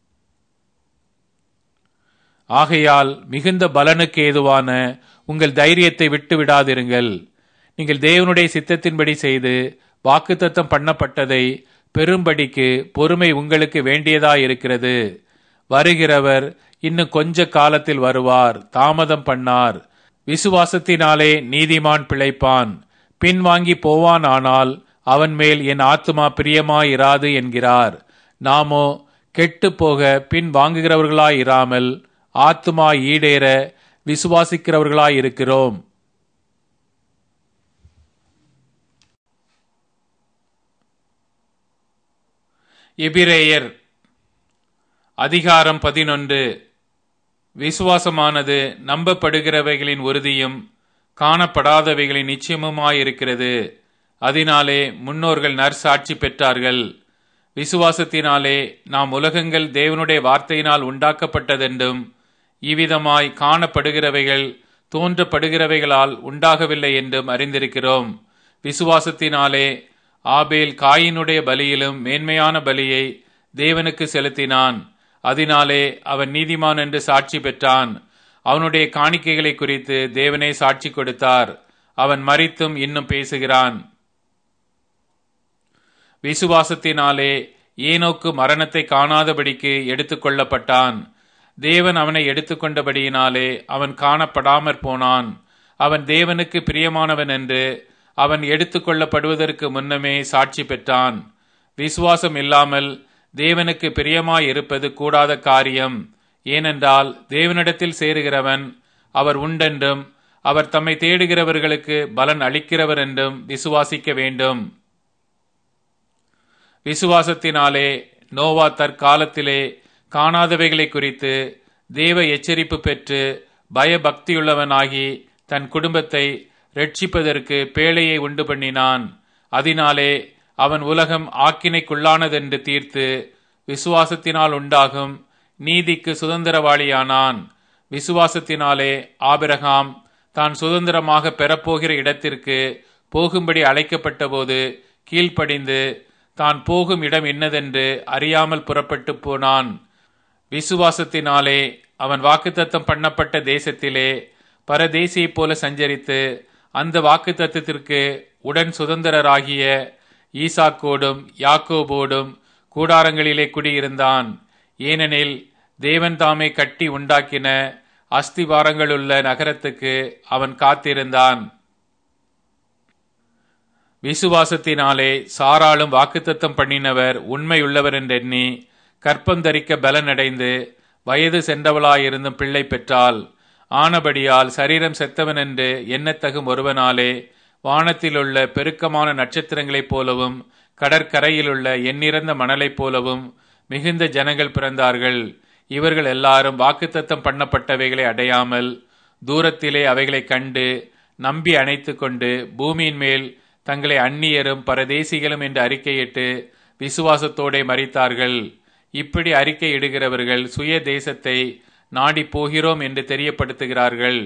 ஆகையால் மிகுந்த பலனுக்கு ஏதுவான உங்கள் தைரியத்தை விட்டு விடாதிருங்கள். நீங்கள் தேவனுடைய சித்தத்தின்படி செய்து வாக்குத்தத்தம் பண்ணப்பட்டதை பெரும்படிக்கு பொறுமை உங்களுக்கு வேண்டியதாயிருக்கிறது. வருகிறவர் இன்னும் கொஞ்ச காலத்தில் வருவார், தாமதம் பண்ணார். விசுவாசத்தினாலே நீதிமான் பிழைப்பான். பின்வாங்கி போவான், ஆனால் அவன் மேல் என் ஆத்துமா பிரியமாயிராது என்கிறார். நாமோ கெட்டு போக பின் வாங்குகிறவர்களாயிராமல் ஆத்துமா ஈடேற விசுவாசிக்கிறவர்களாயிருக்கிறோம். எபிரேயர் அதிகாரம் 11. விசுவாசமானது நம்பப்படுகிறவைகளின் உறுதியும் காணப்படாதவைகளின் நிச்சயமுமாயிருக்கிறது. அதனாலே முன்னோர்கள் நற்சாட்சி பெற்றார்கள். விசுவாசத்தினாலே நாம் உலகங்கள் தேவனுடைய வார்த்தையினால் உண்டாக்கப்பட்டதென்றும், இவ்விதமாய் காணப்படுகிறவைகள் தோன்றப்படுகிறவைகளால் உண்டாகவில்லை என்றும் அறிந்திருக்கிறோம். விசுவாசத்தினாலே ஆபேல் காயினுடைய பலியிலும் மேன்மையான பலியை தேவனுக்கு செலுத்தினான். அதனாலே அவன் நீதிமான் என்று சாட்சி பெற்றான். அவனுடைய காணிக்கைகளை குறித்து தேவனே சாட்சி கொடுத்தார். அவன் மரித்தும் இன்னும் பேசுகிறான். விசுவாசத்தினாலே ஏனோக்கு மரணத்தை காணாதபடிக்கு எடுத்துக் கொள்ளப்பட்டான். தேவன் அவனை எடுத்துக்கொண்டபடியினாலே அவன் காணப்படாமற் போனான். அவன் தேவனுக்கு பிரியமானவன் என்று அவன் எடுத்துக்கொள்ளப்படுவதற்கு முன்னமே சாட்சி பெற்றான். விசுவாசம் இல்லாமல் தேவனுக்கு பிரியமாயிருப்பது கூடாத காரியம். ஏனென்றால் தேவனிடத்தில் சேருகிறவன் அவர் உண்டென்றும் அவர் தம்மை தேடுகிறவர்களுக்கு பலன் அளிக்கிறவர் என்றும் விசுவாசிக்க வேண்டும். விசுவாசத்தினாலே நோவா தற்காலத்திலே காணாதவைகளை குறித்து தேவ எச்சரிப்பு பெற்று பயபக்தியுள்ளவனாகி தன் குடும்பத்தை ரட்சிப்பதற்கு பேழையை உண்டு பண்ணினான். அதனாலே அவன் உலகம் ஆக்கினைக்குள்ளானதென்று தீர்த்து விசுவாசத்தினால் உண்டாகும் நீதிக்கு சுதந்திரவாளியானான். விசுவாசத்தினாலே ஆபிரகாம் தான் சுதந்திரமாக பெறப்போகிற இடத்திற்கு போகும்படி அழைக்கப்பட்ட போது கீழ்ப்படிந்து தான் போகும் இடம் என்னதென்று அறியாமல் புறப்பட்டு போனான். விசுவாசத்தினாலே அவன் வாக்குத்தத்தம் பண்ணப்பட்ட தேசத்திலே பரதேசியைப் போல சஞ்சரித்து அந்த வாக்குத்தத்தத்திற்கு உடன் சுதந்திரராகிய ஈசாக்கோடும் யாக்கோபோடும் கூடாரங்களிலே குடியிருந்தான். ஏனெனில் தேவன் தாமே கட்டி உண்டாக்கின அஸ்திவாரங்களுள்ள நகரத்துக்கு அவன் காத்திருந்தான். விசுவாசத்தினாலே சாராளும் வாக்குத்தத்தம் பண்ணினவர் உண்மையுள்ளவர் என்றெண்ணி கற்பந்தரிக்க பலனடைந்து வயது சென்றவளாயிருந்தும் பிள்ளை பெற்றாள். ஆனபடியால் சரீரம் செத்தவன் என்று எண்ணத்தகும் ஒருவனாலே வானத்திலுள்ள பெருக்கமான நட்சத்திரங்களைப் போலவும் கடற்கரையிலுள்ள எண்ணிறந்த மணலைப் போலவும் மிகுந்த ஜனங்கள் பிறந்தார்கள். இவர்கள் எல்லாரும் வாக்குத்தத்தம் பண்ணப்பட்டவைகளை அடையாமல் தூரத்திலே அவைகளை கண்டு நம்பி அணைத்து கொண்டு பூமியின் மேல் தங்களை அந்நியரும் பரதேசிகளும் என்று அறிக்கையிட்டு விசுவாசத்தோடே மரித்தார்கள். இப்படி அறிக்கை இடுகிறவர்கள் சுய தேசத்தை நாடி போகிறோம் என்று தெரியப்படுத்துகிறார்கள்.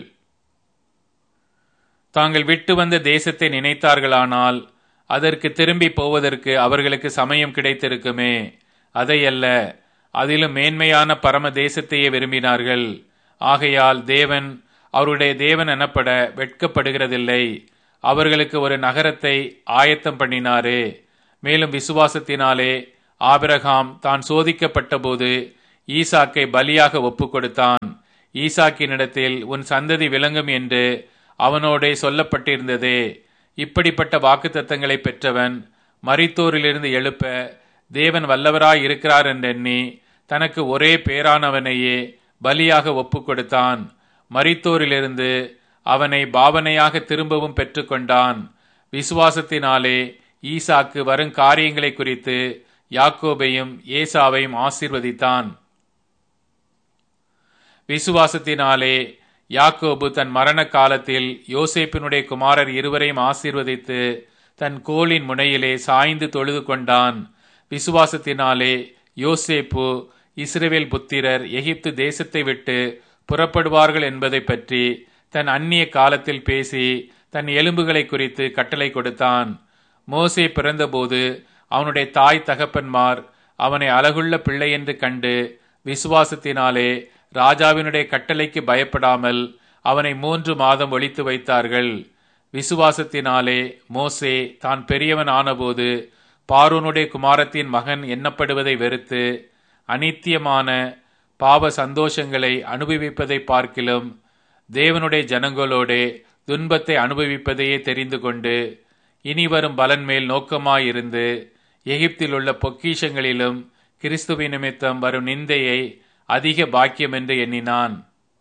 தாங்கள் விட்டு வந்த தேசத்தை நினைத்தார்களானால் அதற்கு திரும்பி போவதற்கு அவர்களுக்கு சமயம் கிடைத்திருக்குமே. அதையல்ல, அதிலும் மேன்மையான பரம தேசத்தையே விரும்பினார்கள். ஆகையால் தேவன் அவருடைய தேவன் எனப்பட வெட்கப்படுகிறதில்லை. அவர்களுக்கு ஒரு நகரத்தை ஆயத்தம் பண்ணினாரே. மேலும் விசுவாசத்தினாலே ஆபிரகாம் தான் சோதிக்கப்பட்டபோது ஈசாக்கை பலியாக ஒப்புக் கொடுத்தான். ஈசாக்கினிடத்தில் உன் சந்ததி விளங்கும் என்று அவனோடே சொல்லப்பட்டிருந்ததே. இப்படிப்பட்ட வாக்குத்தத்தங்களை பெற்றவன் மரித்தோரிலிருந்து எழுப்ப தேவன் வல்லவராய் இருக்கிறார் என்றெண்ணி தனக்கு ஒரே பேரானவனையே பலியாக ஒப்புக் கொடுத்தான். மரித்தோரிலிருந்து அவனை பாவனையாக திரும்பவும் பெற்றுக்கொண்டான். விசுவாசத்தினாலே ஈசாக்கு வரும் காரியங்களை குறித்து யாக்கோபையும் ஏசாவையும் ஆசீர்வதித்தான். விசுவாசத்தினாலே யாக்கோபு தன் மரண காலத்தில் யோசேப்பினுடைய குமாரர் இருவரையும் ஆசீர்வதித்து தன் கோலின் முனையிலே சாய்ந்து தொழுது கொண்டான். விசுவாசத்தினாலே யோசேப்பு இஸ்ரவேல் புத்திரர் எகிப்து தேசத்தை விட்டு புறப்படுவார்கள் என்பதை பற்றி தன் அந்நிய காலத்தில் பேசி தன் எலும்புகளை குறித்து கட்டளை கொடுத்தான். மோசே பிறந்தபோது அவனுடைய தாய் தகப்பன்மார் அவனை அழகுள்ள பிள்ளை என்று கண்டு விசுவாசத்தினாலே ராஜாவினுடைய கட்டளைக்கு பயப்படாமல் அவனை 3 மாதம் ஒளித்து வைத்தார்கள். விசுவாசத்தினாலே மோசே தான் பெரியவன் ஆனபோது பார்வோனுடைய குமாரத்தின் மகன் எண்ணப்படுவதை வெறுத்து அநித்தியமான பாவ சந்தோஷங்களை அனுபவிப்பதை பார்க்கிலும் தேவனுடைய ஜனங்களோடே துன்பத்தை அனுபவிப்பதையே தெரிந்து கொண்டு இனி வரும் பலன் மேல் நோக்கமாயிருந்து எகிப்தில் உள்ள பொக்கிஷங்களிலும் கிறிஸ்துவின் நிமித்தம் வரும் நிந்தையை அதிக பாக்கியம் என்று எண்ணினான்.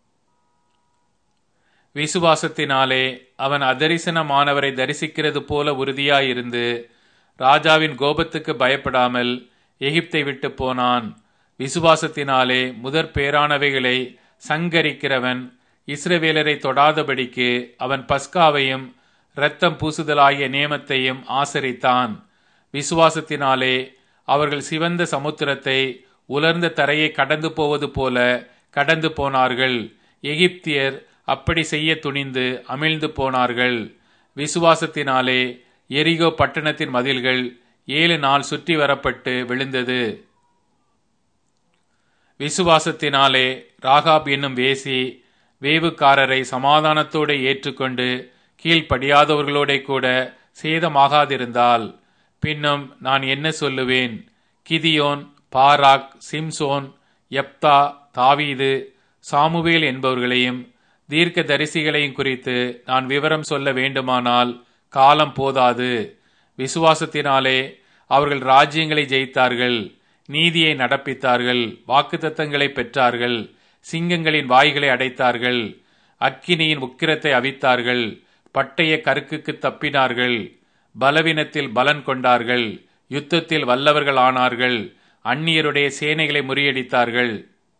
விசுவாசத்தினாலே அவன் அதரிசனமானவரை தரிசிக்கிறது போல உறுதியாயிருந்து ராஜாவின் கோபத்துக்கு பயப்படாமல் எகிப்தை விட்டு போனான். விசுவாசத்தினாலே முதற் பேரானவைகளை சங்கரிக்கிறவன் இஸ்ரவேலரை தொடாதபடிக்கு அவன் பஸ்காவையும் இரத்தம் பூசுதலாகிய நியமத்தையும் ஆசரித்தான். விசுவாசத்தினாலே அவர்கள் சிவந்த சமுத்திரத்தை உலர்ந்த தரையை கடந்து போவது போல கடந்து போனார்கள். எகிப்தியர் அப்படி செய்ய துணிந்து அமிழ்ந்து போனார்கள். விசுவாசத்தினாலே எரிகோ பட்டணத்தின் மதில்கள் 7 நாள் சுற்றி வரப்பட்டு விழுந்தது. விசுவாசத்தினாலே ராகாப் என்னும் வேசி வேவுக்காரரை சமாதானத்தோடு ஏற்றுக்கொண்டு கீழ்ப்படியாதவர்களோட கூட சேதமாகாதிருந்தால் பின்னும் நான் என்ன சொல்லுவேன்? கிதியோன், பாராக், சிம்சோன், யப்தா, தாவீது, சாமுவேல் என்பவர்களையும் தீர்க்க தரிசிகளையும் குறித்து நான் விவரம் சொல்ல வேண்டுமானால் காலம் போதாது. விசுவாசத்தினாலே அவர்கள் ராஜ்யங்களை ஜெயித்தார்கள், நீதியை நடப்பித்தார்கள், வாக்குத்தத்தங்களை பெற்றார்கள், சிங்கங்களின் வாய்களை அடைத்தார்கள், அக்கினியின் உக்கிரத்தை அவித்தார்கள், பட்டய கருக்குக்கு தப்பினார்கள், பலவீனத்தில் பலன் கொண்டார்கள், யுத்தத்தில் வல்லவர்கள் ஆனார்கள், அந்நியருடைய சேனைகளை முறியடித்தார்கள்.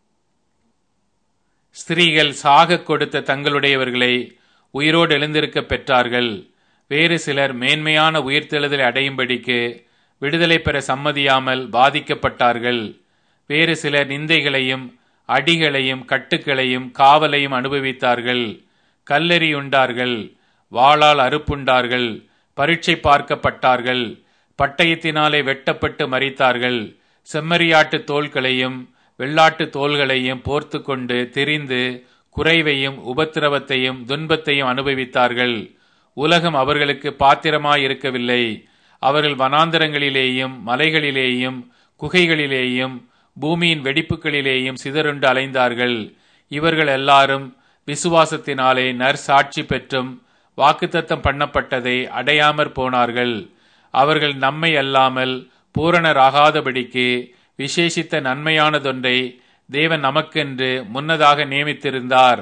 ஸ்திரீகள் சாக கொடுத்த தங்களுடையவர்களை உயிரோடு எழுந்திருக்க பெற்றார்கள். வேறு சிலர் மேன்மையான உயிர்த்தெழுதலை அடையும்படிக்கு விடுதலை பெற சம்மதியாமல் பாதிக்கப்பட்டார்கள். வேறு சிலர் நிந்தைகளையும் அடிகளையும் கட்டுக்களையும் காவலையும் அனுபவித்தார்கள். கல்லெறியுண்டார்கள், வாளால் அறுப்புண்டார்கள், பரீட்சை பார்க்கப்பட்டார்கள், பட்டயத்தினாலே வெட்டப்பட்டு மரித்தார்கள். செம்மறியாட்டு தோள்களையும் வெள்ளாட்டு தோள்களையும் போர்த்து கொண்டு திரிந்து குறைவையும் உபத்திரவத்தையும் துன்பத்தையும் அனுபவித்தார்கள். உலகம் அவர்களுக்கு பாத்திரமாயிருக்கவில்லை. அவர்கள் வனாந்தரங்களிலேயும் மலைகளிலேயும் குகைகளிலேயும் பூமியின் வெடிப்புகளிலேயும் சிதறுண்டு அலைந்தார்கள். இவர்கள் எல்லாரும் விசுவாசத்தினாலே நற்சாட்சி பெற்றும் வாக்குத்தத்தம் பண்ணப்பட்டதை அடையாமற் போனார்கள். அவர்கள் நம்மை அல்லாமல் பூரணராகாதபடிக்கு விசேஷித்த நன்மையானதொன்றை தேவன் நமக்கென்று முன்னதாக நியமித்திருந்தார்.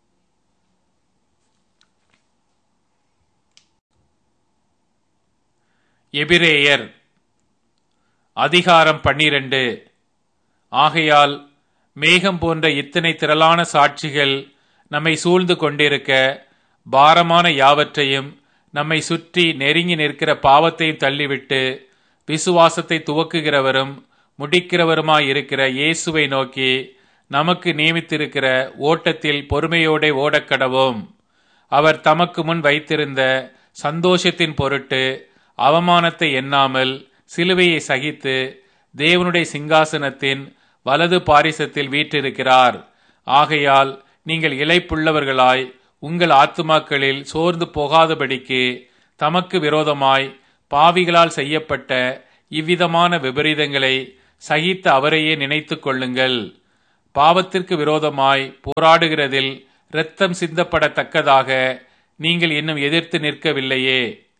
எபிரேயர் அதிகாரம் 12. ஆகையால் மேகம் போன்ற இத்தனை திரளான சாட்சிகள் நம்மை சூழ்ந்து கொண்டிருக்க பாரமான யாவற்றையும் நம்மை சுற்றி நெருங்கி நிற்கிற பாவத்தையும் தள்ளிவிட்டு விசுவாசத்தை துவக்குகிறவரும் முடிக்கிறவருமாயிருக்கிற இயேசுவை நோக்கி நமக்கு நியமித்திருக்கிற ஓட்டத்தில் பொறுமையோടെ ஓடக்கடவோம். அவர் தமக்கு முன் வைத்திருந்த சந்தோஷத்தின் பொருட்டு அவமானத்தை எண்ணாமல் சிலுவையை சகித்து தேவனுடைய சிங்காசனத்தின் வலது பாரிசத்தில் வீற்றிருக்கிறார். ஆகையால் நீங்கள் இளைப்புள்ளவர்களாய் உங்கள் ஆத்துமாக்களில் சோர்ந்து போகாதபடிக்கு தமக்கு விரோதமாய் பாவிகளால் செய்யப்பட்ட இவ்விதமான விபரீதங்களை சகித்த அவரையே நினைத்துக் கொள்ளுங்கள். பாவத்திற்கு விரோதமாய் போராடுகிறதில் இரத்தம் சிந்தப்படத்தக்கதாக நீங்கள் இன்னும் எதிர்த்து நிற்கவில்லையே.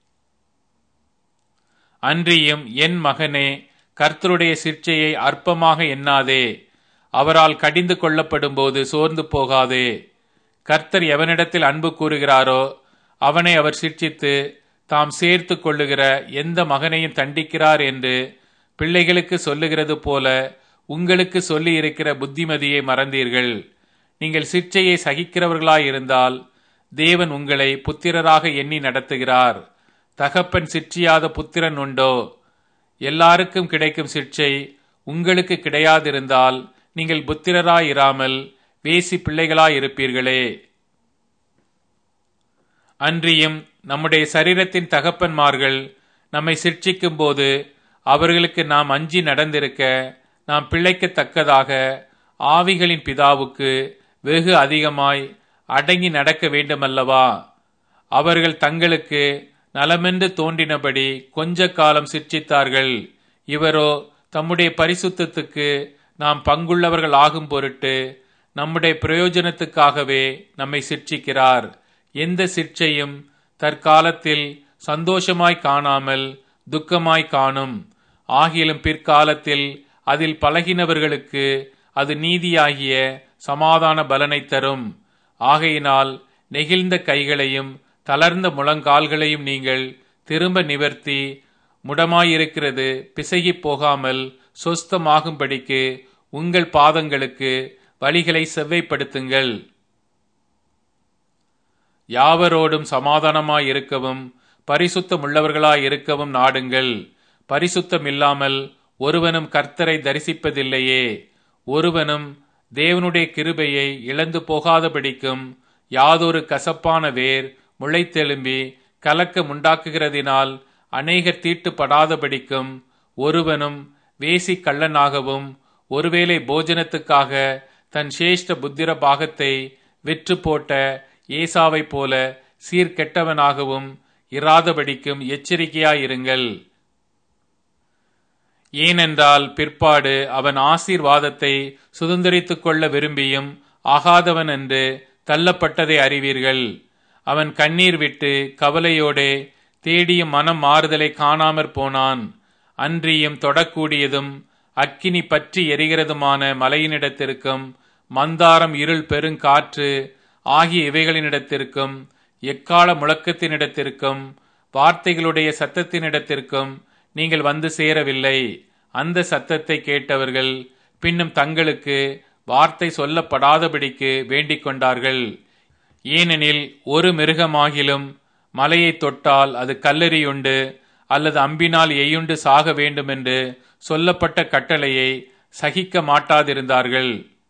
அன்றியும் என் மகனே, கர்த்தருடைய சிற்சையை அற்பமாக எண்ணாதே. அவரால் கடிந்து கொள்ளப்படும் போது சோர்ந்து போகாதே. கர்த்தர் எவனிடத்தில் அன்பு கூறுகிறாரோ அவனை அவர் சிற்சித்து தாம் சேர்த்து கொள்ளுகிற எந்த மகனையும் தண்டிக்கிறார் என்று பிள்ளைகளுக்கு சொல்லுகிறது போல உங்களுக்கு சொல்லி இருக்கிற புத்திமதியை மறந்தீர்கள். நீங்கள் சிற்சையை சகிக்கிறவர்களாயிருந்தால் தேவன் உங்களை புத்திரராக எண்ணி நடத்துகிறார். தகப்பன் சிற்றியாத புத்திரன் உண்டோ? எல்லாருக்கும் கிடைக்கும் சிற்சை உங்களுக்கு கிடையாதிருந்தால் நீங்கள் புத்திரராயிராமல் வேசி பிள்ளைகளாயிருப்பீர்களே. அன்றியும் நம்முடைய சரீரத்தின் தகப்பன்மார்கள் நம்மை சிற்சிக்கும் போது அவர்களுக்கு நாம் அஞ்சி நடந்திருக்க நாம் பிழைக்கத்தக்கதாக ஆவிகளின் பிதாவுக்கு வெகு அதிகமாய் அடங்கி நடக்க வேண்டுமல்லவா? அவர்கள் தங்களுக்கு நலமென்று தோன்றினபடி கொஞ்ச காலம் சிற்சித்தார்கள். இவரோ தம்முடைய பரிசுத்தத்துக்கு நாம் பங்குள்ளவர்கள் ஆகும் பொருட்டு நம்முடைய பிரயோஜனத்துக்காகவே நம்மை சிற்சிக்கிறார். எந்த சிற்சையும் தற்காலத்தில் சந்தோஷமாய் காணாமல் துக்கமாய் காணும். ஆகிலும் பிற்காலத்தில் அதில் பழகினவர்களுக்கு அது நீதியாகிய சமாதான பலனை தரும். ஆகையினால் நெகிழ்ந்த கைகளையும் தளர்ந்த முழங்கால்களையும் நீங்கள் திரும்ப நிவர்த்தி முடமாயிருக்கிறது பிசகி போகாமல் சொஸ்தமாகும்படிக்கு உங்கள் பாதங்களுக்கு வழிகளை செவ்வைப்படுத்துங்கள். யாவரோடும் சமாதானமாயிருக்கவும் பரிசுத்தமுள்ளவர்களாயிருக்கவும் நாடுங்கள். பரிசுத்தம் இல்லாமல் ஒருவனும் கர்த்தரை தரிசிப்பதில்லையே. ஒருவனும் தேவனுடைய கிருபையை இழந்து போகாதபடிக்கும் யாதொரு கசப்பான வேர் முளைத்தெழும்பி கலக்கம் உண்டாக்குகிறதினால் அநேகர் தீட்டுப்படாதபடிக்கும் ஒருவனும் வேசி கள்ளனாகவும் ஒருவேளை போஜனத்துக்காக தன் சேஷ்ட புத்திர பாகத்தை விற்று போட்ட ஏசாவை போல சீர்கெட்டவனாகவும் இராதபடிக்கும் எச்சரிக்கையாயிருங்கள். ஏனென்றால் பிற்பாடு அவன் ஆசீர்வாதத்தை சுதந்திரித்துக் கொள்ள விரும்பியும் ஆகாதவன் என்று தள்ளப்பட்டதை அறிவீர்கள். அவன் கண்ணீர் விட்டு கவலையோடே தேடியும் மனம் மாறுதலை காணாமற் போனான். அன்றியும் தொடக்கூடியதும் அக்கினி பற்றி எரிகிறதுமான மலையினிடத்திற்கும் மந்தாரம் இருள் பெருங்காற்று ஆகிய இவைகளினிடத்திற்கும் எக்கால முழக்கத்தினிடத்திற்கும் வார்த்தைகளுடைய சத்தத்தினிடத்திற்கும் நீங்கள் வந்து சேரவில்லை. அந்த சத்தத்தை கேட்டவர்கள் பின்னும் தங்களுக்கு வார்த்தை சொல்லப்படாதபடிக்கு வேண்டிக் கொண்டார்கள். ஏனெனில் ஒரு மிருகமாகிலும் மலையை தொட்டால் அது கல்லெறியுண்டு அல்லது அம்பினால் எய்யுண்டு சாக வேண்டுமென்று சொல்லப்பட்ட கட்டளையை சகிக்க மாட்டாதிருந்தார்கள்.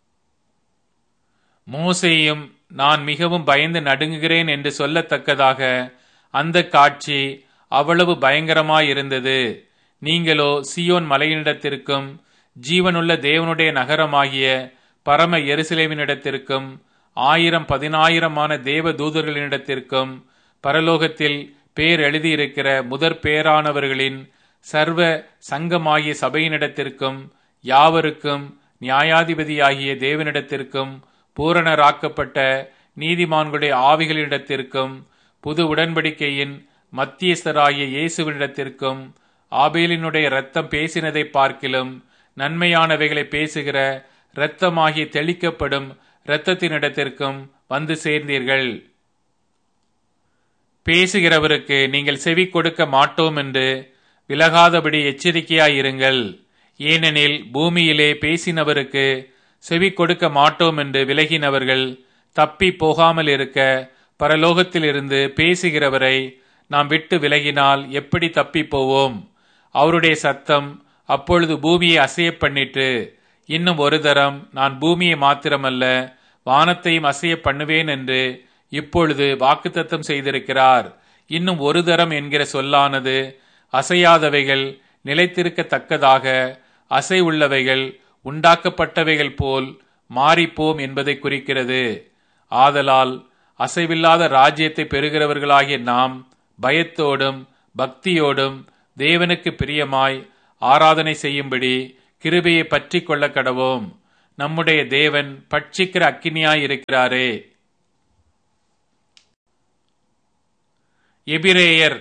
மோசேயும் நான் மிகவும் பயந்து நடுங்குகிறேன் என்று சொல்லத்தக்கதாக அந்த காட்சி அவ்வளவு பயங்கரமாயிருந்தது. நீங்களோ சீயோன் மலையினிடத்திற்கும் ஜீவனுள்ள தேவனுடைய நகரமாகிய பரம எருசலேமினிடத்திற்கும் 1000-10,000 தேவ தூதர்களினிடத்திற்கும் பரலோகத்தில் பேர் எழுதியிருக்கிற முதற் பேரானவர்களின் சர்வ சங்கமாகிய சபையினிடத்திற்கும் யாவருக்கும் நியாயாதிபதியாகிய தேவனிடத்திற்கும் பூரணராக்கப்பட்ட நீதிமான்களுடைய ஆவிகளிடத்திற்கும் புது உடன்படிக்கையின் மத்தியஸ்தராகிய இயேசுவினிடத்திற்கும் ஆபேலினுடைய இரத்தம் பேசினதை பார்க்கிலும் நன்மையானவைகளை பேசுகிற இரத்தமாகிய தெளிக்கப்படும் இரத்தத்தினிடத்திற்கும் வந்து சேர்ந்தீர்கள். பேசுகிறவருக்கு நீங்கள் செவி கொடுக்க மாட்டோம் என்று விலகாதபடி எச்சரிக்கையாயிருங்கள். ஏனெனில் பூமியிலே பேசினவருக்கு செவி கொடுக்க மாட்டோம் என்று விலகினவர்கள் தப்பி போகாமல் இருக்க பரலோகத்திலிருந்து பேசுகிறவரை நாம் விட்டு விலகினால் எப்படி தப்பி போவோம்? அவருடைய சத்தம் அப்பொழுது பூமியை அசைய பண்ணிட்டு, இன்னும் ஒரு தரம் நான் பூமியை மாத்திரமல்ல வானத்தையும் அசைய பண்ணுவேன் என்று இப்பொழுது வாக்குத்தத்தம் செய்திருக்கிறார். இன்னும் ஒரு தரம் என்கிற சொல்லானது அசையாதவைகள் நிலைத்திருக்கத்தக்கதாக அசை உள்ளவைகள் உண்டாக்கப்பட்டவைகள் போல் மாறிப்போம் என்பதை குறிக்கிறது. ஆதலால் அசைவில்லாத ராஜ்யத்தை பெறுகிறவர்களாகிய நாம் பயத்தோடும் பக்தியோடும் தேவனுக்கு பிரியமாய் ஆராதனை செய்யும்படி கிருபையை பற்றி கொள்ள கடவோம். நம்முடைய தேவன் பட்சிக்கிற அக்கினியாய் இருக்கிறாரே. எபிரேயர்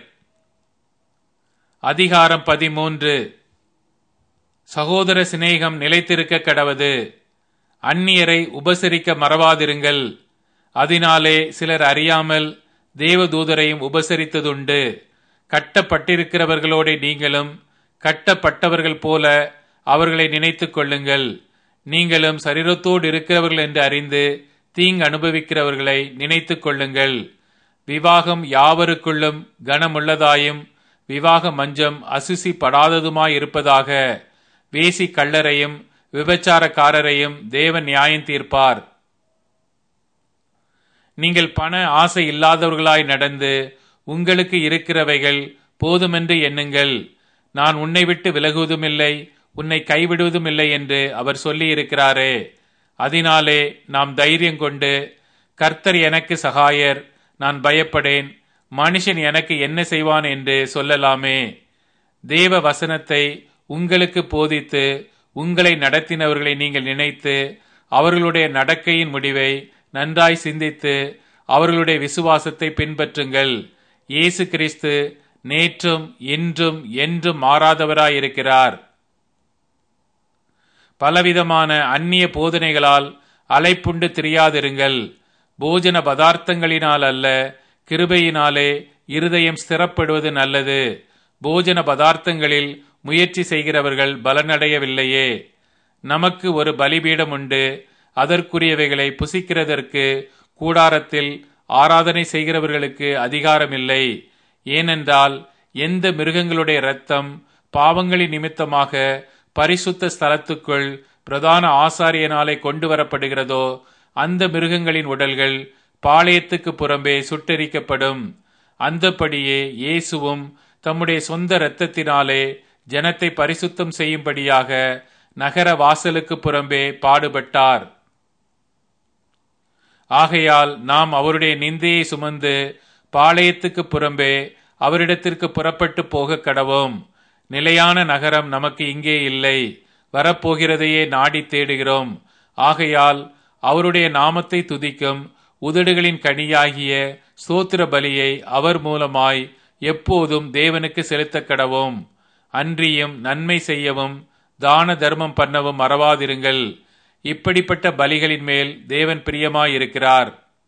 அதிகாரம் 13. சகோதர சிநேகம் நிலைத்திருக்க கடவது. அந்நியரை உபசரிக்க மறவாதிருங்கள். அதனாலே சிலர் அறியாமல் தேவதூதரையும் உபசரித்ததுண்டு. கட்டப்பட்டிருக்கிறவர்களோட நீங்களும் கட்டப்பட்டவர்கள் போல அவர்களை நினைத்துக் கொள்ளுங்கள். நீங்களும் சரீரத்தோடு இருக்கிறவர்கள் என்று அறிந்து தீங்கு அனுபவிக்கிறவர்களை நினைத்துக் கொள்ளுங்கள். விவாகம் யாவருக்குள்ளும் கனமுள்ளதாயும் விவாக மஞ்சம் அசுசி படாததுமாயிருப்பதாக. வேசி கள்ளரையும் விபச்சாரக்காரரையும் தேவன் நியாயம் தீர்ப்பார். நீங்கள் பண ஆசை இல்லாதவர்களாய் நடந்து உங்களுக்கு இருக்கிறவைகள் போதுமென்று எண்ணுங்கள். நான் உன்னை விட்டு விலகுவதுமில்லை, உன்னை கைவிடுவதும் இல்லை என்று அவர் சொல்லி இருக்கிறாரே. அதனாலே நாம் தைரியம் கொண்டு, கர்த்தர் எனக்கு சகாயர், நான் பயப்படேன், மனுஷன் எனக்கு என்ன செய்வான் என்று சொல்லலாமே. தேவ வசனத்தை உங்களுக்கு போதித்து உங்களை நடத்தினவர்களை நீங்கள் நினைத்து அவர்களுடைய நடக்கையின் முடிவை நன்றாய் சிந்தித்து அவர்களுடைய விசுவாசத்தை பின்பற்றுங்கள். இயேசு கிறிஸ்து நேற்றும் இன்றும் என்றும் மாறாதவராயிருக்கிறார். பலவிதமான அந்நிய போதனைகளால் அலைப்புண்டு திரியாதிருங்கள். போஜன பதார்த்தங்களினால் அல்ல, கிருபையினாலே இருதயம் ஸ்திரப்படுவது நல்லது. போஜன பதார்த்தங்களில் முயற்சி செய்கிறவர்கள் பலனடையவில்லையே. நமக்கு ஒரு பலிபீடம் உண்டு, அதற்குரியவைகளை புசிக்கிறதற்கு கூடாரத்தில் ஆராதனை செய்கிறவர்களுக்கு அதிகாரமில்லை. ஏனென்றால் எந்த மிருகங்களுடைய இரத்தம் பாவங்களின் நிமித்தமாக பரிசுத்த ஸ்தலத்துக்குள் பிரதான ஆசாரியனாலே கொண்டு வரப்படுகிறதோ அந்த மிருகங்களின் உடல்கள் பாளையத்துக்கு புறம்பே சுட்டெரிக்கப்படும். அந்தபடியே இயேசுவும் தம்முடைய சொந்த இரத்தத்தினாலே ஜனத்தை பரிசுத்தம் செய்யும்படியாக நகர வாசலுக்கு புறம்பே பாடுபட்டார். ஆகையால் நாம் அவருடைய நிந்தையை சுமந்து பாளையத்துக்கு புறம்பே அவரிடத்திற்கு புறப்பட்டு போக கடவோம். நிலையான நகரம் நமக்கு இங்கே இல்லை, வரப்போகிறதையே நாடி தேடுகிறோம். ஆகையால் அவருடைய நாமத்தை துதிக்கும் உதடுகளின் கனியாகிய ஸ்தோத்திர பலியை அவர் மூலமாய் எப்போதும் தேவனுக்கு செலுத்த கடவோம். அன்றியும் நன்மை செய்யவும் தான தர்மம் பண்ணவும் மறவாதிருங்கள். இப்படிப்பட்ட பலிகளின் மேல் தேவன் பிரியமாயிருக்கிறார்.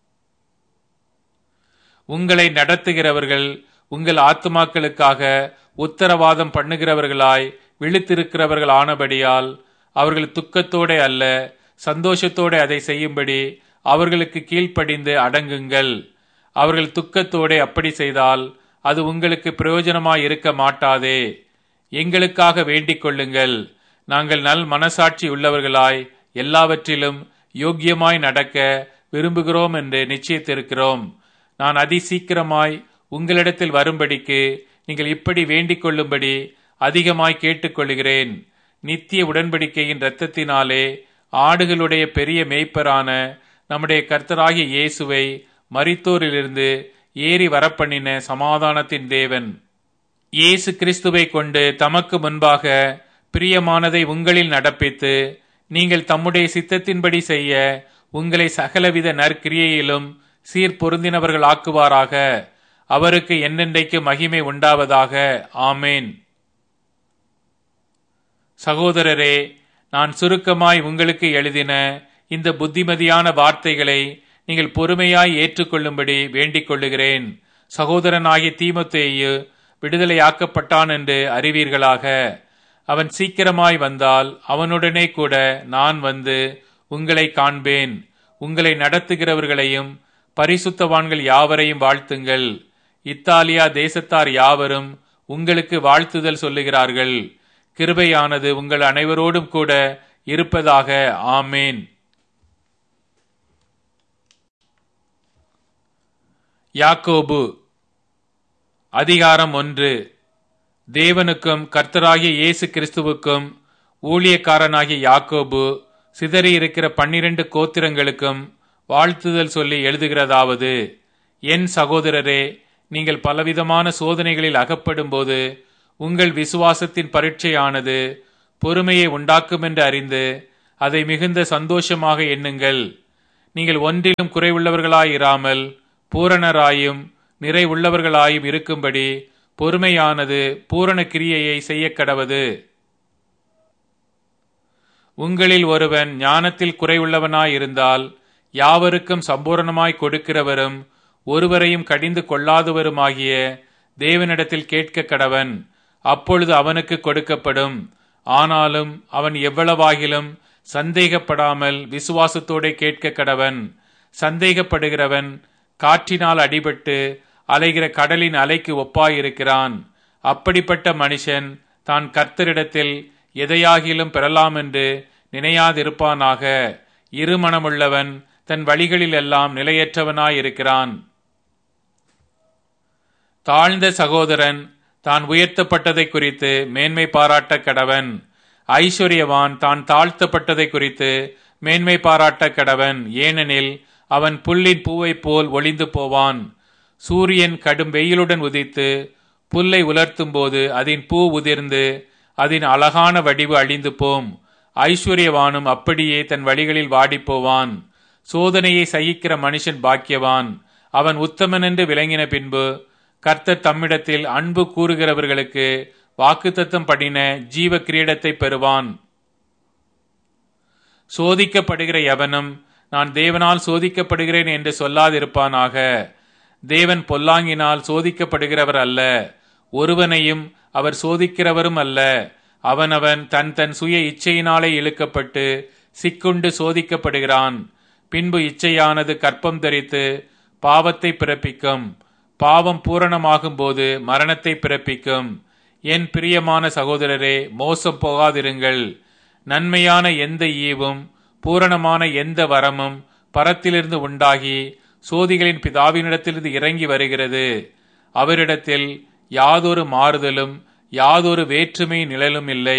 உங்களை நடத்துகிறவர்கள் உங்கள் ஆத்துமாக்களுக்காக உத்தரவாதம் பண்ணுகிறவர்களாய் விழித்திருக்கிறவர்கள் ஆனபடியால் அவர்கள் துக்கத்தோட அல்ல சந்தோஷத்தோட அதை செய்யும்படி அவர்களுக்கு கீழ்ப்படிந்து அடங்குங்கள். அவர்கள் துக்கத்தோட அப்படி செய்தால் அது உங்களுக்கு பிரயோஜனமாய் இருக்க மாட்டாதே. எங்களுக்காக வேண்டிக் கொள்ளுங்கள். நாங்கள் நல் மனசாட்சி உள்ளவர்களாய் எல்லாவற்றிலும் யோக்கியமாய் நடக்க விரும்புகிறோம் என்று நிச்சயித்திருக்கிறோம். நான் அதிசீக்கிரமாய் உங்களிடத்தில் வரும்படிக்கு நீங்கள் இப்படி வேண்டிக் கொள்ளும்படி அதிகமாய் கேட்டுக்கொள்கிறேன். நித்திய உடன்படிக்கையின் இரத்தத்தினாலே ஆடுகளுடைய பெரிய மேய்ப்பரான நம்முடைய கர்த்தராகிய இயேசுவை மரித்தோரிலிருந்து ஏறி வரப்பண்ணின சமாதானத்தின் தேவன் இயேசு கிறிஸ்துவை கொண்டு தமக்கு முன்பாக பிரியமானதை உங்களில் நடப்பித்து நீங்கள் தம்முடைய சித்தத்தின்படி செய்ய உங்களை சகலவித நற்கிரியையிலும் சீர்பொருந்தினவர்கள் ஆக்குவாராக. அவருக்கு என்னென்றைக்கு மகிமை உண்டாவதாக. ஆமேன். சகோதரரே, நான் சுருக்கமாய் உங்களுக்கு எழுதின இந்த புத்திமதியான வார்த்தைகளை நீங்கள் பொறுமையாய் ஏற்றுக்கொள்ளும்படி வேண்டிக் கொள்ளுகிறேன். சகோதரனாகிய தீமோத்தேயு விடுதலையாக்கப்பட்டான் என்று அறிவீர்களாக. அவன் சீக்கிரமாய் வந்தால் அவனுடனே கூட நான் வந்து உங்களை காண்பேன். உங்களை நடத்துகிறவர்களையும் பரிசுத்தவான்கள் யாவரையும் வாழ்த்துங்கள். இத்தாலியா தேசத்தார் யாவரும் உங்களுக்கு வாழ்த்துதல் சொல்லுகிறார்கள். கிருபையானது உங்கள் அனைவரோடும் கூட இருப்பதாக. ஆமேன். யாக்கோபு அதிகாரம் 1. தேவனுக்கும் கர்த்தராகிய இயேசு கிறிஸ்துவுக்கும் ஊழியக்காரனாகிய யாக்கோபு சிதறி இருக்கிற 12 கோத்திரங்களுக்கும் வாழ்த்துதல் சொல்லி எழுதுகிறதாவது: என் சகோதரரே, நீங்கள் பலவிதமான சோதனைகளில் அகப்படும்போது உங்கள் விசுவாசத்தின் பரீட்சையானது பொறுமையை உண்டாக்கும் என்று அறிந்து அதை மிகுந்த சந்தோஷமாக எண்ணுங்கள். நீங்கள் ஒன்றிலும் குறைவுள்ளவர்களாயிராமல் பூரணராயும் நிறைவுள்ளவர்களாயும் இருக்கும்படி பொறுமையானது பூரண கிரியையை செய்யக்கடவது. உங்களில் ஒருவன் ஞானத்தில் குறைவுள்ளவனாயிருந்தால் யாவருக்கும் சம்பூரணமாய் கொடுக்கிறவரும் ஒருவரையும் கடிந்து கொள்ளாதவருமாகிய தேவனிடத்தில் கேட்க கடவன். அப்பொழுது அவனுக்கு கொடுக்கப்படும். ஆனாலும் அவன் எவ்வளவாகிலும் சந்தேகப்படாமல் விசுவாசத்தோടെ கேட்க கடவன். சந்தேகப்படுகிறவன் காற்றினால் அடிபட்டு அலைகிற கடலின் அலைக்கு ஒப்பாயிருக்கிறான். அப்படிப்பட்ட மனுஷன் தான் கர்த்தரிடத்தில் எதையாகிலும் பெறலாம் என்று நினையாதிருப்பானாக. இருமனமுள்ளவன் தன் வழிகளில் எல்லாம் நிலையற்றவனாயிருக்கிறான். தாழ்ந்த சகோதரன் தான் உயர்த்தப்பட்டதை குறித்து மேன்மை பாராட்ட கடவன். ஐஸ்வர்யவான் தான் தாழ்த்தப்பட்டதை குறித்து மேன்மை பாராட்ட கடவன். ஏனெனில் அவன் புல்லின் பூவைப் போல் ஒளிந்து போவான். சூரியன் கடும் வெயிலுடன் உதித்து புல்லை உலர்த்தும் போது அதன் பூ உதிர்ந்து அதன் அழகான வடிவு அழிந்து போம். ஐஸ்வர்யவானும் அப்படியே தன் வழிகளில் வாடிப்போவான். சோதனையை சகிக்கிற மனுஷன் பாக்கியவான். அவன் உத்தமன் என்று விளங்கின பின்பு கர்த்தர் தம்மிடத்தில் அன்பு கூறுகிறவர்களுக்கு வாக்குத்தத்தம் பண்ணின ஜீவ கிரீடத்தை பெறுவான். சோதிக்கப்படுகிற எவனும் நான் தேவனால் சோதிக்கப்படுகிறேன் என்று சொல்லாதிருப்பானாக. தேவன் பொல்லாங்கினால் சோதிக்கப்படுகிறவர் அல்ல, ஒருவனையும் அவர் சோதிக்கிறவரும் அல்ல. அவனவன் தன் தன் சுய இச்சையினாலே இழுக்கப்பட்டு சிக்குண்டு சோதிக்கப்படுகிறான். பின்பு இச்சையானது கற்பம் தரித்து பாவத்தை பிறப்பிக்கும். பாவம் பூரணமாகும் போது மரணத்தை பிறப்பிக்கும். என் பிரியமான சகோதரரே, மோசம் போகாதிருங்கள். நன்மையான எந்த ஈவும் பூரணமான எந்த வரமும் பரத்திலிருந்து உண்டாகி சோதிகளின் பிதாவினிடத்திலிருந்து இறங்கி வருகிறது. அவரிடத்தில் யாதொரு மாறுதலும் யாதொரு வேற்றுமை நிழலும் இல்லை.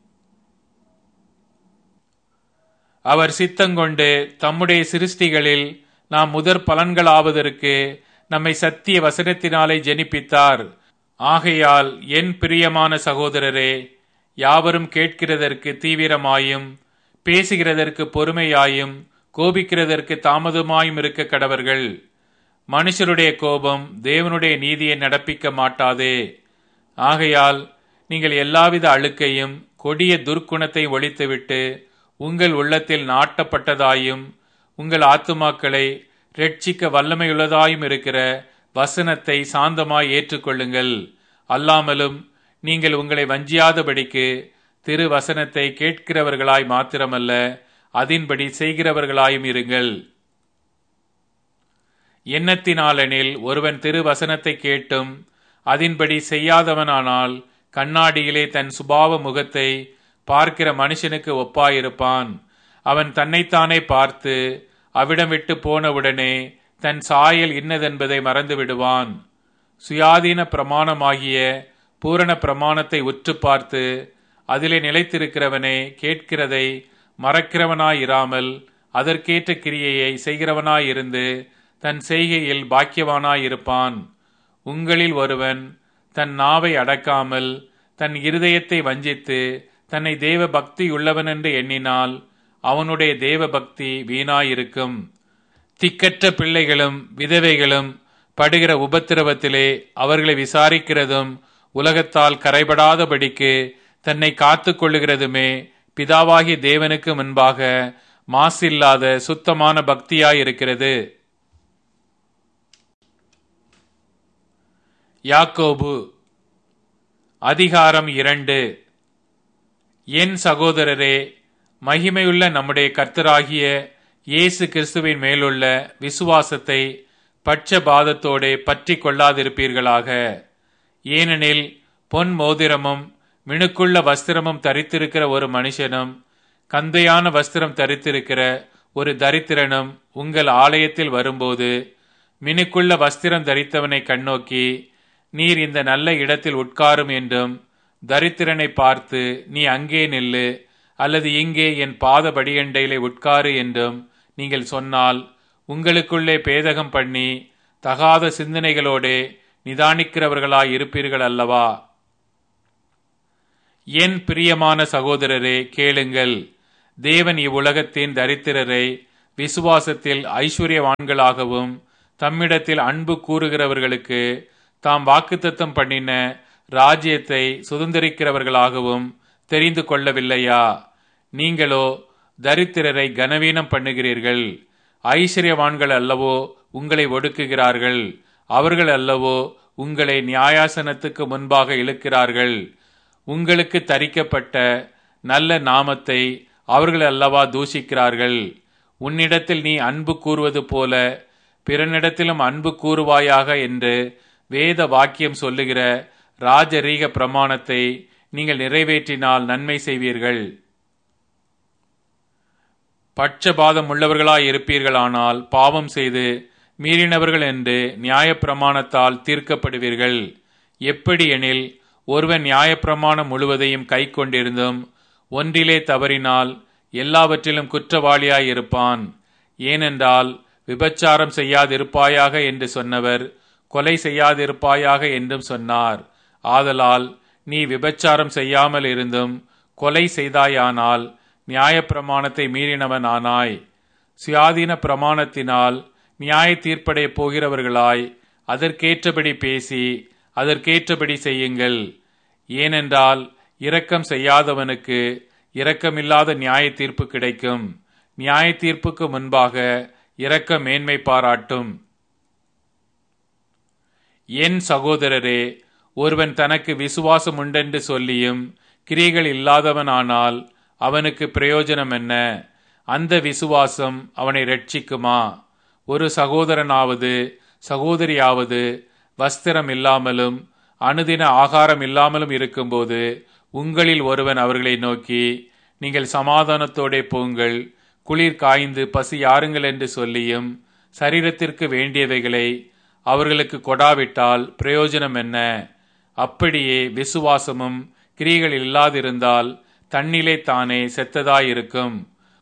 அவர் சித்தங்கொண்டு தம்முடைய சிருஷ்டிகளில் நாம் முதற் பலன்களாவதற்கு நம்மை சத்திய வசனத்தினாலே ஜெனிப்பித்தார். ஆகையால் என் பிரியமான சகோதரரே, யாவரும் கேட்கிறதற்கு தீவிரமாயும் பேசுகிறதற்கு பொறுமையாயும் கோபிக்கிறதற்கு தாமதமாயும் இருக்க கடவர்கள். மனுஷருடைய கோபம் தேவனுடைய நீதியை நடப்பிக்க மாட்டாதே. ஆகையால் நீங்கள் எல்லாவித அழுக்கையும் கொடிய துர்க்குணத்தை ஒழித்துவிட்டு உங்கள் உள்ளத்தில் நாட்டப்பட்டதாயும் உங்கள் ஆத்துமாக்களை இரட்சிக்க வல்லமையுள்ளதாயும் இருக்கிற வசனத்தை சாந்தமாய் ஏற்றுக்கொள்ளுங்கள். அல்லாமலும் நீங்கள் உங்களை வஞ்சியாதபடிக்கு திரு வசனத்தை கேட்கிறவர்களாய் மாத்திரமல்ல, அதின்படி செய்கிறவர்களாயும் இருங்கள். எண்ணத்தினாலெனில் ஒருவன் திரு வசனத்தை கேட்டும் அதின்படி செய்யாதவனானால் கண்ணாடியிலே தன் சுபாவ முகத்தை பார்க்கிற மனுஷனுக்கு ஒப்பாயிருப்பான். அவன் தன்னைத்தானே பார்த்து அவிடம் விட்டு போனவுடனே தன் சாயல் இன்னதென்பதை மறந்து விடுவான். சுயாதீன பிரமாணமாகிய பூரண பிரமாணத்தை உற்று பார்த்து அதிலே நிலைத்திருக்கிறவனே கேட்கிறதை மறக்கிறவனாயிராமல் அதற்கேற்ற கிரியையை செய்கிறவனாயிருந்து தன் செய்கையில் பாக்கியவானாயிருப்பான். உங்களில் ஒருவன் தன் நாவை அடக்காமல் தன் இருதயத்தை வஞ்சித்து தன்னை தேவ பக்தி உள்ளவன் என்று எண்ணினால் அவனுடைய தேவ பக்தி வீணாயிருக்கும். திக்கற்ற பிள்ளைகளும் விதவைகளும் படுகிற உபத்திரவத்திலே அவர்களை விசாரிக்கிறதும் உலகத்தால் கரைபடாதபடிக்கு தன்னை காத்து கொள்ளுகிறதுமே பிதாவாகிய தேவனுக்கு முன்பாக மாசில்லாத சுத்தமான பக்தியாயிருக்கிறது. யாக்கோபு அதிகாரம் 2. என் சகோதரரே, மகிமையுள்ள நம்முடைய கர்த்தராகிய இயேசு கிறிஸ்துவின் மேலுள்ள விசுவாசத்தை பட்சபாதத்தோடே பற்றி கொள்ளாதிருப்பீர்களாக. ஏனெனில் பொன் மோதிரமும் மினுக்குள்ள வஸ்திரமும் தரித்திருக்கிற ஒரு மனுஷனும் கந்தையான வஸ்திரம் தரித்திருக்கிற ஒரு தரித்திரனும் உங்கள் ஆலயத்தில் வரும்போது மினுக்குள்ள வஸ்திரம் தரித்தவனை கண்ணோக்கி, நீர் இந்த நல்ல இடத்தில் உட்காரும் என்றும், தரித்திரனை பார்த்து நீ அங்கே நில்லு அல்லது இங்கே என் பாத படியண்டையிலே உட்காரு என்றும் நீங்கள் சொன்னால், உங்களுக்குள்ளே பேதகம் பண்ணி தகாத சிந்தனைகளோடே நிதானிக்கிறவர்களாய் இருப்பீர்கள் அல்லவா? என் பிரியமான சகோதரரே, கேளுங்கள். தேவன் இவ்வுலகத்தின் தரித்திரரை விசுவாசத்தில் ஐஸ்வர்யவான்களாகவும் தம்மிடத்தில் அன்பு கூறுகிறவர்களுக்கு தாம் வாக்குத்தத்தம் பண்ணின ராஜ்யத்தை சுதந்திரிக்கிறவர்களாகவும் தெரிந்து கொள்ளவில்லையா? நீங்களோ தரித்திரரை கனவீனம் பண்ணுகிறீர்கள். ஐஸ்வர்யவான்கள் அல்லவோ உங்களை ஒடுக்குகிறார்கள். அவர்கள் அல்லவோ உங்களை நியாயாசனத்துக்கு முன்பாக இழுக்கிறார்கள். உங்களுக்கு தரிக்கப்பட்ட நல்ல நாமத்தை அவர்கள் அல்லவா தூஷிக்கிறார்கள். உன்னிடத்தில் நீ அன்பு கூறுவது போல பிறனிடத்திலும் அன்பு கூறுவாயாக என்று வேத வாக்கியம் சொல்லுகிற ராஜரீக பிரமாணத்தை நீங்கள் நிறைவேற்றினால் நன்மை செய்வீர்கள். பட்சபாதம் உள்ளவர்களாய் இருப்பீர்களானால் பாவம் செய்து மீறினவர்கள் என்று நியாயப்பிரமாணத்தால் தீர்க்கப்படுவீர்கள். எப்படி எனில், ஒருவன் நியாயப்பிரமாணம் முழுவதையும் கை கொண்டிருந்தும் ஒன்றிலே தவறினால் எல்லாவற்றிலும் குற்றவாளியாய் இருப்பான். ஏனென்றால் விபச்சாரம் செய்யாதிருப்பாயாக என்று சொன்னவர் கொலை செய்யாதிருப்பாயாக என்றும் சொன்னார். ஆதலால் நீ விபச்சாரம் செய்யாமல் இருந்தும் கொலை செய்தாயானால் நியாயப்பிரமாணத்தை மீறினவன் ஆனாய். சுயாதீன பிரமாணத்தினால் நியாய தீர்ப்படைய போகிறவர்களாய் அதற்கேற்றபடி பேசி அதற்கேற்றபடி செய்யுங்கள். ஏனென்றால் இரக்கம் செய்யாதவனுக்கு இரக்கமில்லாத நியாய தீர்ப்பு கிடைக்கும். நியாய தீர்ப்புக்கு முன்பாக இரக்கம் மேன்மை பாராட்டும். என் சகோதரரே, ஒருவன் தனக்கு விசுவாசம் உண்டென்று சொல்லியும் கிரியைகள் இல்லாதவனானால் அவனுக்கு பிரயோஜனம் என்ன? அந்த விசுவாசம் அவனை இரட்சிக்குமா? ஒரு சகோதரனாவது சகோதரியாவது வஸ்திரம் இல்லாமலும் அனுதின ஆகாரம் இல்லாமலும் இருக்கும்போது உங்களில் ஒருவன் அவர்களை நோக்கி, நீங்கள் சமாதானத்தோடே போங்கள், குளிர் காய்ந்து பசி யாருங்கள் என்று சொல்லியும் சரீரத்திற்கு வேண்டியவைகளை அவர்களுக்கு கொடாவிட்டால் பிரயோஜனம் என்ன? அப்படியே விசுவாசமும் கிரியைகள் இல்லாதிருந்தால் தன்னிலே தானே செத்ததாயிருக்கும்.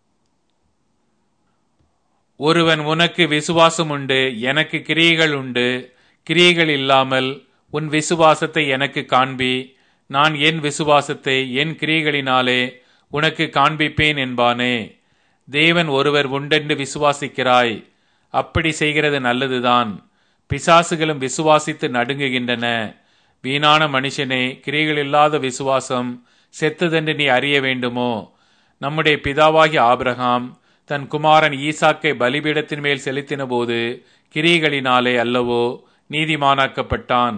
ஒருவன் உனக்கு விசுவாசம் உண்டு, எனக்கு கிரியைகள் உண்டு, கிரியைகள் இல்லாமல் உன் விசுவாசத்தை எனக்கு காண்பி, நான் என் விசுவாசத்தை என் கிரியைகளினாலே உனக்கு காண்பிப்பேன் என்பானே. தேவன் ஒருவர் உண்டென்று விசுவாசிக்கிறாய். அப்படி செய்கிறது நல்லதுதான். பிசாசுகளும் விசுவாசித்து நடுங்குகின்றன. வீணான மனுஷனே, கிரியைகள் இல்லாத விசுவாசம் செத்ததென்று நீ அறிய வேண்டுமோ? நம்முடைய பிதாவாகிய ஆபிரகாம் தன் குமாரன் ஈசாக்கை பலிபீடத்தின் மேல் செலுத்தின போது கிரியைகளினாலே அல்லவோ நீதிமானாக்கப்பட்டான்.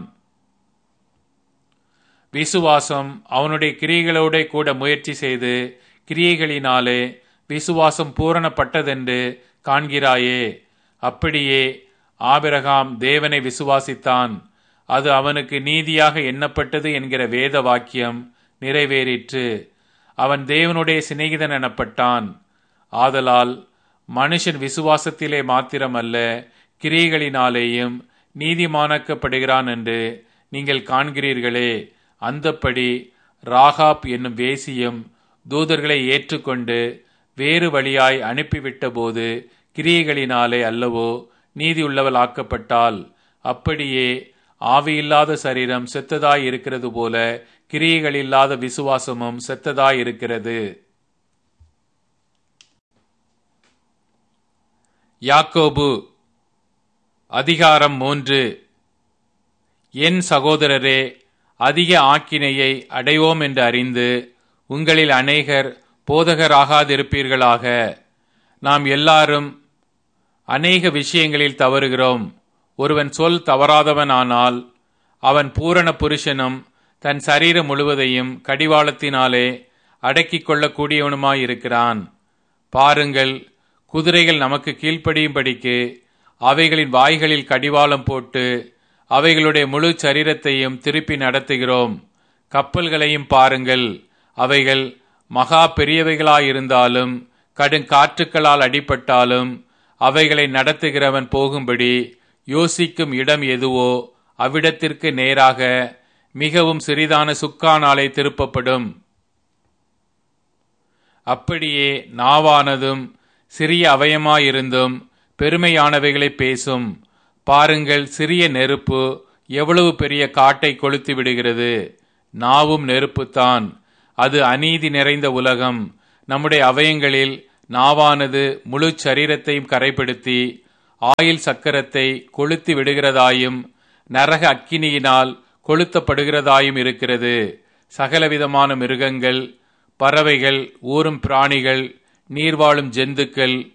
விசுவாசம் அவனுடைய கிரியைகளோட கூட முயற்சி செய்து கிரியைகளினாலே விசுவாசம் பூரணப்பட்டதென்று காண்கிறாயே. அப்படியே ஆபிரகாம் தேவனை விசுவாசித்தான், அது அவனுக்கு நீதியாக எண்ணப்பட்டது என்கிற வேத வாக்கியம் நிறைவேறிற்று. அவன் தேவனுடைய சிநேகிதன் எனப்பட்டான். ஆதலால் மனுஷன் விசுவாசத்திலே மாத்திரமல்ல கிரியைகளினாலேயும் நீதிமானாக்கப்படுகிறான் என்று நீங்கள் காண்கிறீர்களே. அந்தப்படி ராகாப் என்னும் வேசியும் தூதர்களை ஏற்றுக்கொண்டு வேறு வழியாய் அனுப்பிவிட்ட போது கிரியைகளினாலே அல்லவோ நீதி உள்ளவள் ஆக்கப்பட்டாள். அப்படியே ஆவியில்லாத சரீரம் செத்ததாய் இருக்கிறது போல கிரியைகள் இல்லாத விசுவாசமும் செத்ததாய் இருக்கிறது. யாக்கோபு அதிகாரம் 3. என் சகோதரரே, அதிக ஆக்கினையை அடைவோம் என்று அறிந்து உங்களில் அநேகர் போதகராகாதிருப்பீர்களாக. நாம் எல்லாரும் அநேக விஷயங்களில் தவறுகிறோம். ஒருவன் சொல் தவறாதவனானால் அவன் பூரண புருஷனும் தன் சரீரம் முழுவதையும் கடிவாளத்தினாலே அடக்கிக் கொள்ளக்கூடியவனுமாயிருக்கிறான். பாருங்கள், குதிரைகள் நமக்கு கீழ்ப்படியும்படிக்கு அவைகளின் வாய்களில் கடிவாளம் போட்டு அவைகளுடைய முழு சரீரத்தையும் திருப்பி நடத்துகிறோம். கப்பல்களையும் பாருங்கள், அவைகள் மகா பெரியவைகளாயிருந்தாலும் கடுங்காற்றுக்களால் அடிபட்டாலும் அவைகளை நடத்துகிறவன் போகும்படி யோசிக்கும் இடம் எதுவோ அவ்விடத்திற்கு நேராக மிகவும் சிறிதான சுக்கானாலே திருப்பப்படும். அப்படியே நாவானதும் சிறிய அவயமாயிருந்தும் பெருமையானவைகளை பேசும். பாருங்கள், சிறிய நெருப்பு எவ்வளவு பெரிய காட்டை கொளுத்தி விடுகிறது. நாவும் நெருப்புத்தான். அது அநீதி நிறைந்த உலகம். நம்முடைய அவயங்களில் நாவானது முழு சரீரத்தையும் கரைப்படுத்தி ஆயில் சக்கரத்தை கொளுத்தி விடுகிறதாயும் நரக அக்கினியினால் கொளுத்தப்படுகிறதாயும் இருக்கிறது. சகலவிதமான மிருகங்கள், பறவைகள், ஊரும் பிராணிகள், நீர்வாழும் ஜந்துக்கள்,